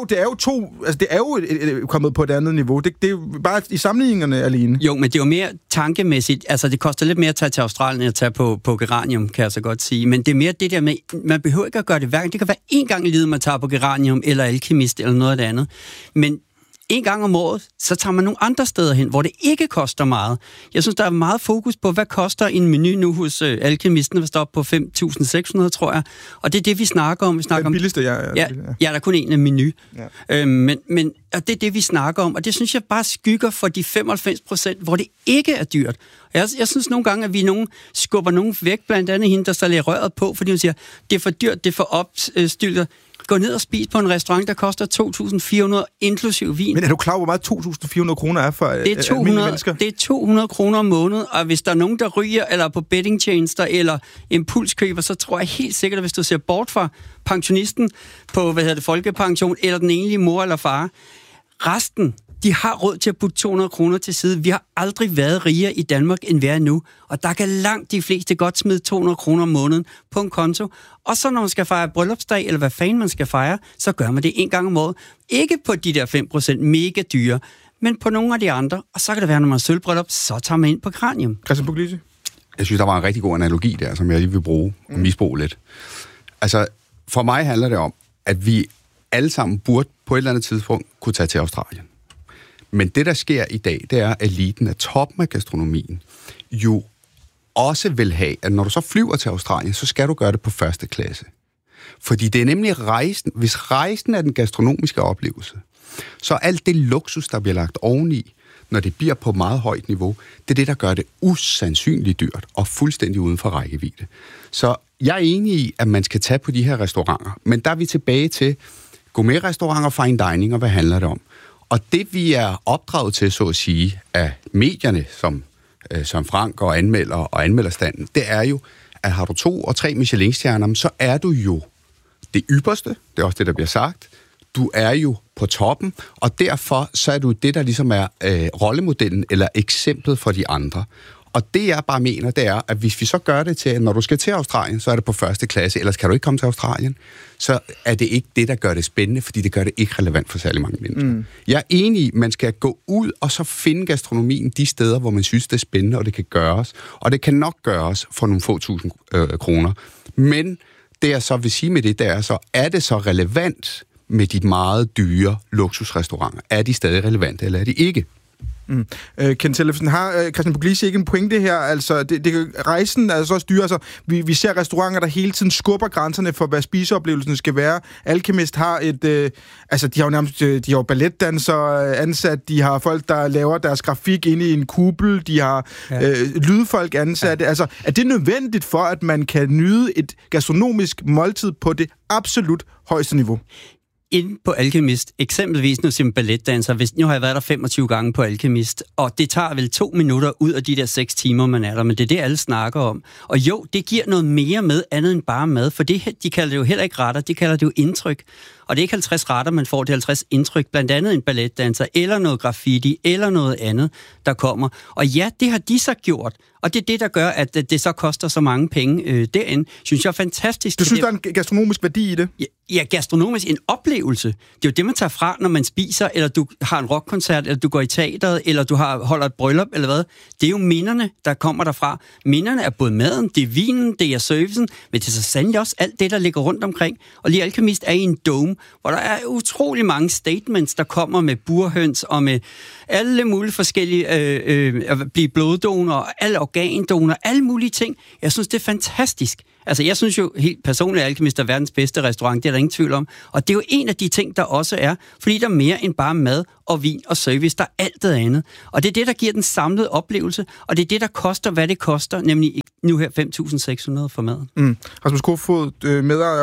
er jo kommet på et andet niveau. Det er jo bare i sammenligningerne alene. Jo, men det er jo mere tankemæssigt. Altså, det koster lidt mere at tage til Australien, end at tage på Geranium, kan jeg så godt sige. Men det er mere det der med, man behøver ikke at gøre det hver gang. Det kan være én gang i livet, man tager på Geranium, eller Alkymist, eller noget af det andet. Men en gang om året, så tager man nogle andre steder hen, hvor det ikke koster meget. Jeg synes, der er meget fokus på, hvad koster en menu nu hos Alkymisten, der står op på 5.600, tror jeg. Og det er det, vi snakker om. Vi snakker den billigste, ja, der er kun en menu. Ja. Men og det er det, vi snakker om. Og det synes jeg bare skygger for de 95%, hvor det ikke er dyrt. Jeg synes nogle gange, at vi skubber nogen væk, blandt andet hende, der så lærer røret på, fordi hun siger, det er for dyrt, det er for opstyltet. Gå ned og spis på en restaurant, der koster 2.400 inklusiv vin. Men er du klar, hvor meget 2.400 kroner er for almindelige mennesker? Det er 200 kroner om måneden, og hvis der er nogen, der ryger, eller på bettingtjenester, eller impulskøber, så tror jeg helt sikkert, at hvis du ser bort fra pensionisten på, folkepension, eller den enlige mor eller far, resten, de har råd til at putte 200 kroner til side. Vi har aldrig været rigere i Danmark, end vi er nu. Og der kan langt de fleste godt smide 200 kroner om måneden på en konto. Og så når man skal fejre bryllupsdag, eller hvad fanden man skal fejre, så gør man det en gang om året. Ikke på de der 5% mega dyre, men på nogle af de andre. Og så kan det være, når man har sølvbryllup, så tager man ind på Geranium. Christian Puglisi? Jeg synes, der var en rigtig god analogi der, som jeg lige vil bruge og misbruge lidt. Altså, for mig handler det om, at vi alle sammen burde på et eller andet tidspunkt kunne tage til Australien. Men det, der sker i dag, det er, at eliten af toppen af gastronomien jo også vil have, at når du så flyver til Australien, så skal du gøre det på første klasse. Fordi det er nemlig rejsen. Hvis rejsen er den gastronomiske oplevelse, så alt det luksus, der bliver lagt oveni, når det bliver på meget højt niveau, det er det, der gør det usandsynligt dyrt og fuldstændig uden for rækkevidde. Så jeg er enig i, at man skal tage på de her restauranter. Men der er vi tilbage til gourmet-restauranter, fine dining, og hvad handler det om? Og det, vi er opdraget til, så at sige, af medierne, som Frank og anmelder og anmelderstanden, det er jo, at har du 2 og 3 Michelin-stjerner, så er du jo det ypperste, det er også det, der bliver sagt, du er jo på toppen, og derfor så er du det, der ligesom er rollemodellen eller eksemplet for de andre. Og det, jeg bare mener, det er, at hvis vi så gør det til, at når du skal til Australien, så er det på første klasse, ellers kan du ikke komme til Australien, så er det ikke det, der gør det spændende, fordi det gør det ikke relevant for særlig mange mennesker. Jeg er enig i, at man skal gå ud og så finde gastronomien de steder, hvor man synes, det er spændende, og det kan gøres. Og det kan nok gøres for nogle få tusind kroner. Men det, jeg så vil sige med det, er det så relevant med de meget dyre luksusrestauranter? Er de stadig relevante, eller er de ikke? Ken Tellefsen, har Christian Puglisi ikke en pointe her? Altså, rejsen er så også dyr. Altså, vi ser restauranter, der hele tiden skubber grænserne for, hvad spiseoplevelsen skal være. Alkymist har de har jo nærmest de har balletdansere ansat, de har folk, der laver deres grafik inde i en kuppel, de har lydfolk ansat. Ja. Altså, er det nødvendigt for, at man kan nyde et gastronomisk måltid på det absolut højeste niveau? Inde på Alkymist, eksempelvis nu som balletdanser, nu har jeg været der 25 gange på Alkymist, og det tager vel 2 minutter ud af de der 6 timer, man er der, men det er det, alle snakker om. Og jo, det giver noget mere med, andet end bare mad, for det, de kalder det jo heller ikke retter, de kalder det jo indtryk. Og det er ikke 50 retter, man får, det er 50 indtryk, blandt andet en balletdanser, eller noget graffiti, eller noget andet, der kommer. Og ja, det har de så gjort, Og det er det, der gør, at det så koster så mange penge derinde. Synes jeg er fantastisk. Du synes, der er en gastronomisk værdi i det? Ja, gastronomisk en oplevelse. Det er jo det, man tager fra, når man spiser, eller du har en rockkoncert, eller du går i teateret, eller du holder et bryllup, eller hvad. Det er jo minderne, der kommer derfra. Minderne er både maden, det er vinen, det er servicen, men det er så sandelig også alt det, der ligger rundt omkring. Og lige Alkemist er i en dome, hvor der er utrolig mange statements, der kommer med burhøns og med alle mulige forskellige at blive bloddonor, alle organdonor, alle mulige ting. Jeg synes, det er fantastisk. Altså, jeg synes jo helt personligt, at Alkemist er verdens bedste restaurant, det er der ingen tvivl om. Og det er jo en af de ting, der også er, fordi der er mere end bare mad og vin og service, der er alt det andet. Og det er det, der giver den samlede oplevelse, og det er det, der koster, hvad det koster, nemlig nu her 5.600 for maden. Rasmus Kofoed, medejer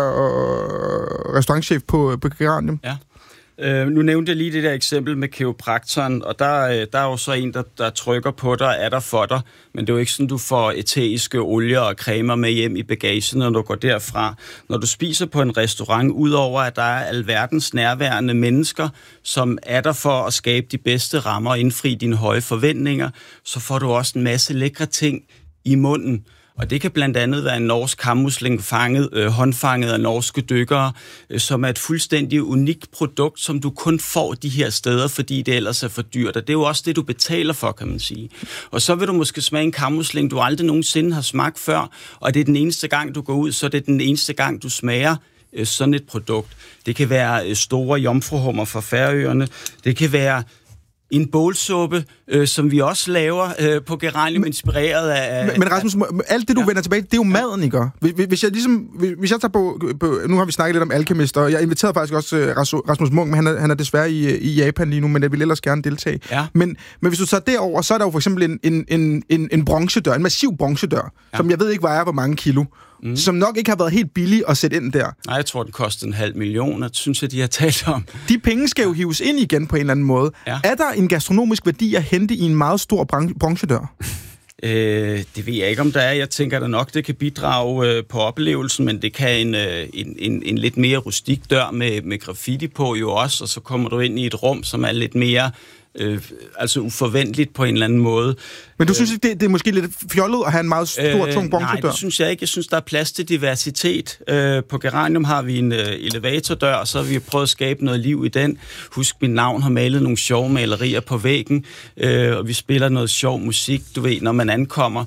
og restaurantchef på Geranium. Ja. Nu nævnte jeg lige det der eksempel med kiropraktoren, og der er jo så en, der trykker på dig, er der for dig, men det er jo ikke sådan, du får æteriske olier og cremer med hjem i bagagen, når du går derfra. Når du spiser på en restaurant, udover at der er alverdens nærværende mennesker, som er der for at skabe de bedste rammer og indfri dine høje forventninger, så får du også en masse lækre ting i munden. Og det kan blandt andet være en norsk hammusling håndfanget af norske dykkere, som er et fuldstændig unikt produkt, som du kun får de her steder, fordi det ellers er for dyrt. Og det er jo også det, du betaler for, kan man sige. Og så vil du måske smage en hammusling, du aldrig nogensinde har smagt før, og det er den eneste gang, du går ud, så det er den eneste gang, du smager sådan et produkt. Det kan være store jomfruhummer fra Færøerne. Det kan være en bålsuppe, som vi også laver på Geranium, inspireret af... Men Rasmus, alt det, du vender tilbage, det er jo maden, ikke? Hvis jeg tager på... Nu har vi snakket lidt om Alkemist, og jeg inviterede faktisk også Rasmus Munk, men han er desværre i Japan lige nu, men jeg vil ellers gerne deltage. Ja. Men hvis du tager derover, så er der jo for eksempel en bronzedør, en massiv bronzedør, som jeg ved ikke vejer hvor mange kilo, som nok ikke har været helt billig at sætte ind der. Nej, jeg tror, den kostede 500.000, og synes jeg, de har talt om. De penge skal jo hives ind igen på en eller anden måde. Ja. Er der en gastronomisk værdi at hente i en meget stor bronzedør? Det ved jeg ikke, om der er. Jeg tænker da nok, det kan bidrage på oplevelsen, men det kan en lidt mere rustik dør med graffiti på jo også, og så kommer du ind i et rum, som er lidt mere... altså uforventeligt på en eller anden måde. Men du synes ikke, det er måske lidt fjollet at have en meget stor, tung bronzedør? Nej, det synes jeg ikke. Jeg synes, der er plads til diversitet. På Geranium har vi en elevatordør, og så har vi prøvet at skabe noget liv i den. Husk, mit navn har malet nogle sjove malerier på væggen, og vi spiller noget sjov musik, du ved, når man ankommer.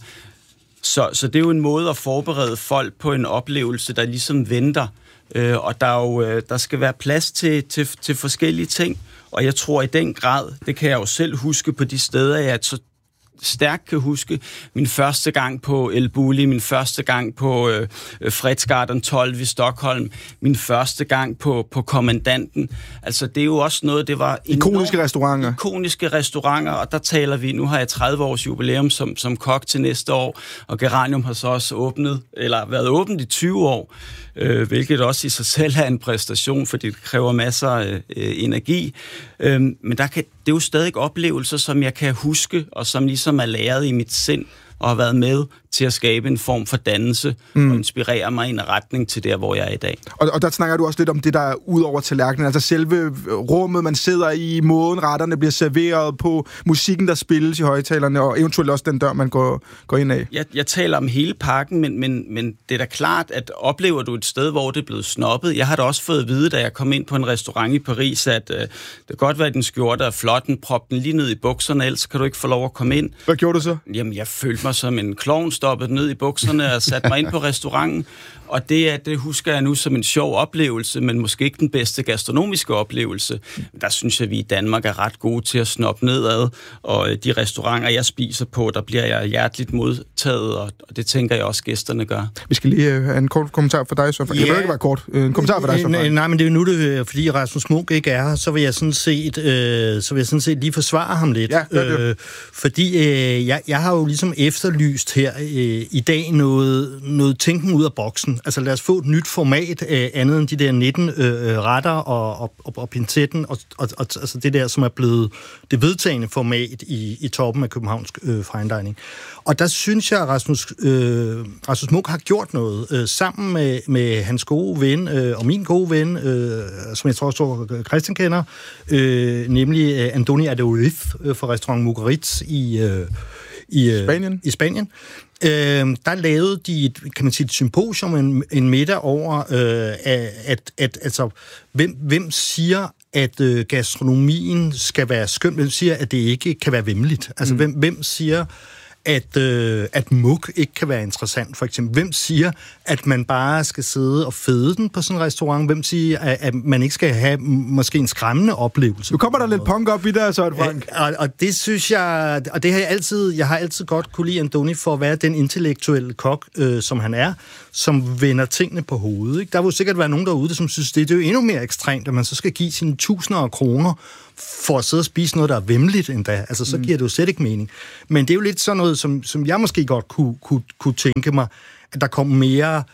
Så det er jo en måde at forberede folk på en oplevelse, der ligesom venter. Og der skal være plads til forskellige ting. Og jeg tror i den grad, det kan jeg jo selv huske på de steder, jeg så stærkt kan huske, min første gang på El Bulli, min første gang på Fredsgatan 12 i Stockholm, min første gang på Kommandanten. Altså det er jo også noget, det var ikoniske restauranter. Ikoniske restauranter, og der taler vi, nu har jeg 30 års jubilæum som kok til næste år, og Geranium har så også været åbent i 20 år, hvilket også i sig selv er en præstation, fordi det kræver masser af energi. Men det er jo stadig oplevelser, som jeg kan huske, og som ligesom er læret i mit sind, og har været med til at skabe en form for dannelse, og inspirere mig i en retning til der, hvor jeg er i dag. Og der snakker du også lidt om det, der er ud over tallerkenen, altså selve rummet, man sidder i, måden retterne bliver serveret på, musikken, der spilles i højtalerne, og eventuelt også den dør, man går ind af. Jeg taler om hele pakken, men det er da klart, at oplever du et sted, hvor det er blevet snobbet. Jeg har da også fået at vide, da jeg kom ind på en restaurant i Paris, at det kan godt være, at den skjorte er flot, den prop den lige ned i bukserne, ellers kan du ikke få lov at komme ind. Hvad gjorde du så? Jamen, jeg følte mig som en klovn, stoppet ned i bukserne og satte mig ind på restauranten. Og det husker jeg nu som en sjov oplevelse, men måske ikke den bedste gastronomiske oplevelse. Der synes jeg, vi i Danmark er ret gode til at snoppe nedad, og de restauranter, jeg spiser på, der bliver jeg hjerteligt modtaget, og det tænker jeg også, gæsterne gør. Vi skal lige have en kort kommentar for dig, så. Jeg vil ikke være kort. En kommentar for dig, så. Nej, men det er jo nu, fordi Rasmus Munk ikke er her, så vil jeg sådan set lige forsvare ham lidt. Ja, fordi jeg har jo ligesom efterlyst her i dag noget tænken ud af boksen. Altså lad os få et nyt format, andet end de der 19 retter og pincetten, og altså det der, som er blevet det vedtagende format i toppen af københavnsk fine dining. Og der synes jeg, at Rasmus Munk har gjort noget sammen med hans gode ven og min gode ven, som jeg tror Christian kender, nemlig Andoni Adolif fra restaurant Mugaritz I Spanien. Der lavede de et symposium, en middag over, altså, hvem siger, at gastronomien skal være skøn? Hvem siger, at det ikke kan være væmmeligt? Altså, hvem siger, at muk ikke kan være interessant, for eksempel? Hvem siger, at man bare skal sidde og føde den på sådan en restaurant? Hvem siger, at man ikke skal have måske en skræmmende oplevelse? Nu kommer der lidt punk op i der, så Frank. Og det synes jeg, og det har jeg har altid godt kunne lide Andoni for at være den intellektuelle kok, som han er, som vender tingene på hovedet. Ikke? Der vil jo sikkert være nogen derude, som synes, det er jo endnu mere ekstremt, at man så skal give sine tusinder af kroner for at sidde og spise noget, der er væmmeligt endda. Altså, så giver det jo slet ikke mening. Men det er jo lidt sådan noget, som jeg måske godt kunne tænke mig, at der kom mere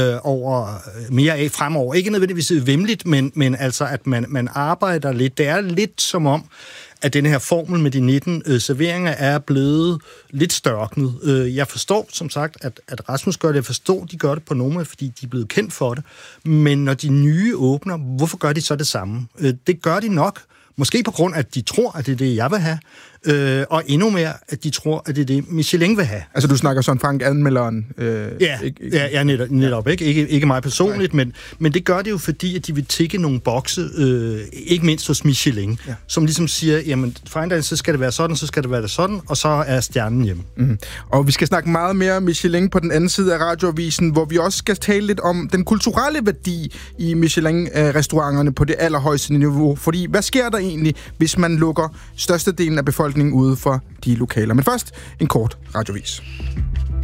af fremover. Ikke nødvendigvis væmmeligt, men altså, at man arbejder lidt. Det er lidt som om, at den her formel med de 19 serveringer er blevet lidt størknet. Jeg forstår, som sagt, at Rasmus gør det. Jeg forstår, de gør det på Noma, fordi de er blevet kendt for det. Men når de nye åbner, hvorfor gør de så det samme? Det gør de nok. Måske på grund af, at de tror, at det er det, jeg vil have. Og endnu mere, at de tror, at det er det, Michelin vil have. Altså, du snakker sådan Frank anmelderen? Ja, netop. Ikke mig personligt, men det gør det jo, fordi at de vil tikke nogle bokse, ikke mindst hos Michelin, som ligesom siger, jamen, fine dining, så skal det være sådan, så skal det være sådan, og så er stjernen hjemme. Og vi skal snakke meget mere om Michelin på den anden side af radioavisen, hvor vi også skal tale lidt om den kulturelle værdi i Michelin-restauranterne på det allerhøjeste niveau. Fordi, hvad sker der egentlig, hvis man lukker størstedelen af befolkningen ude for de lokaler? Men først en kort radiovis.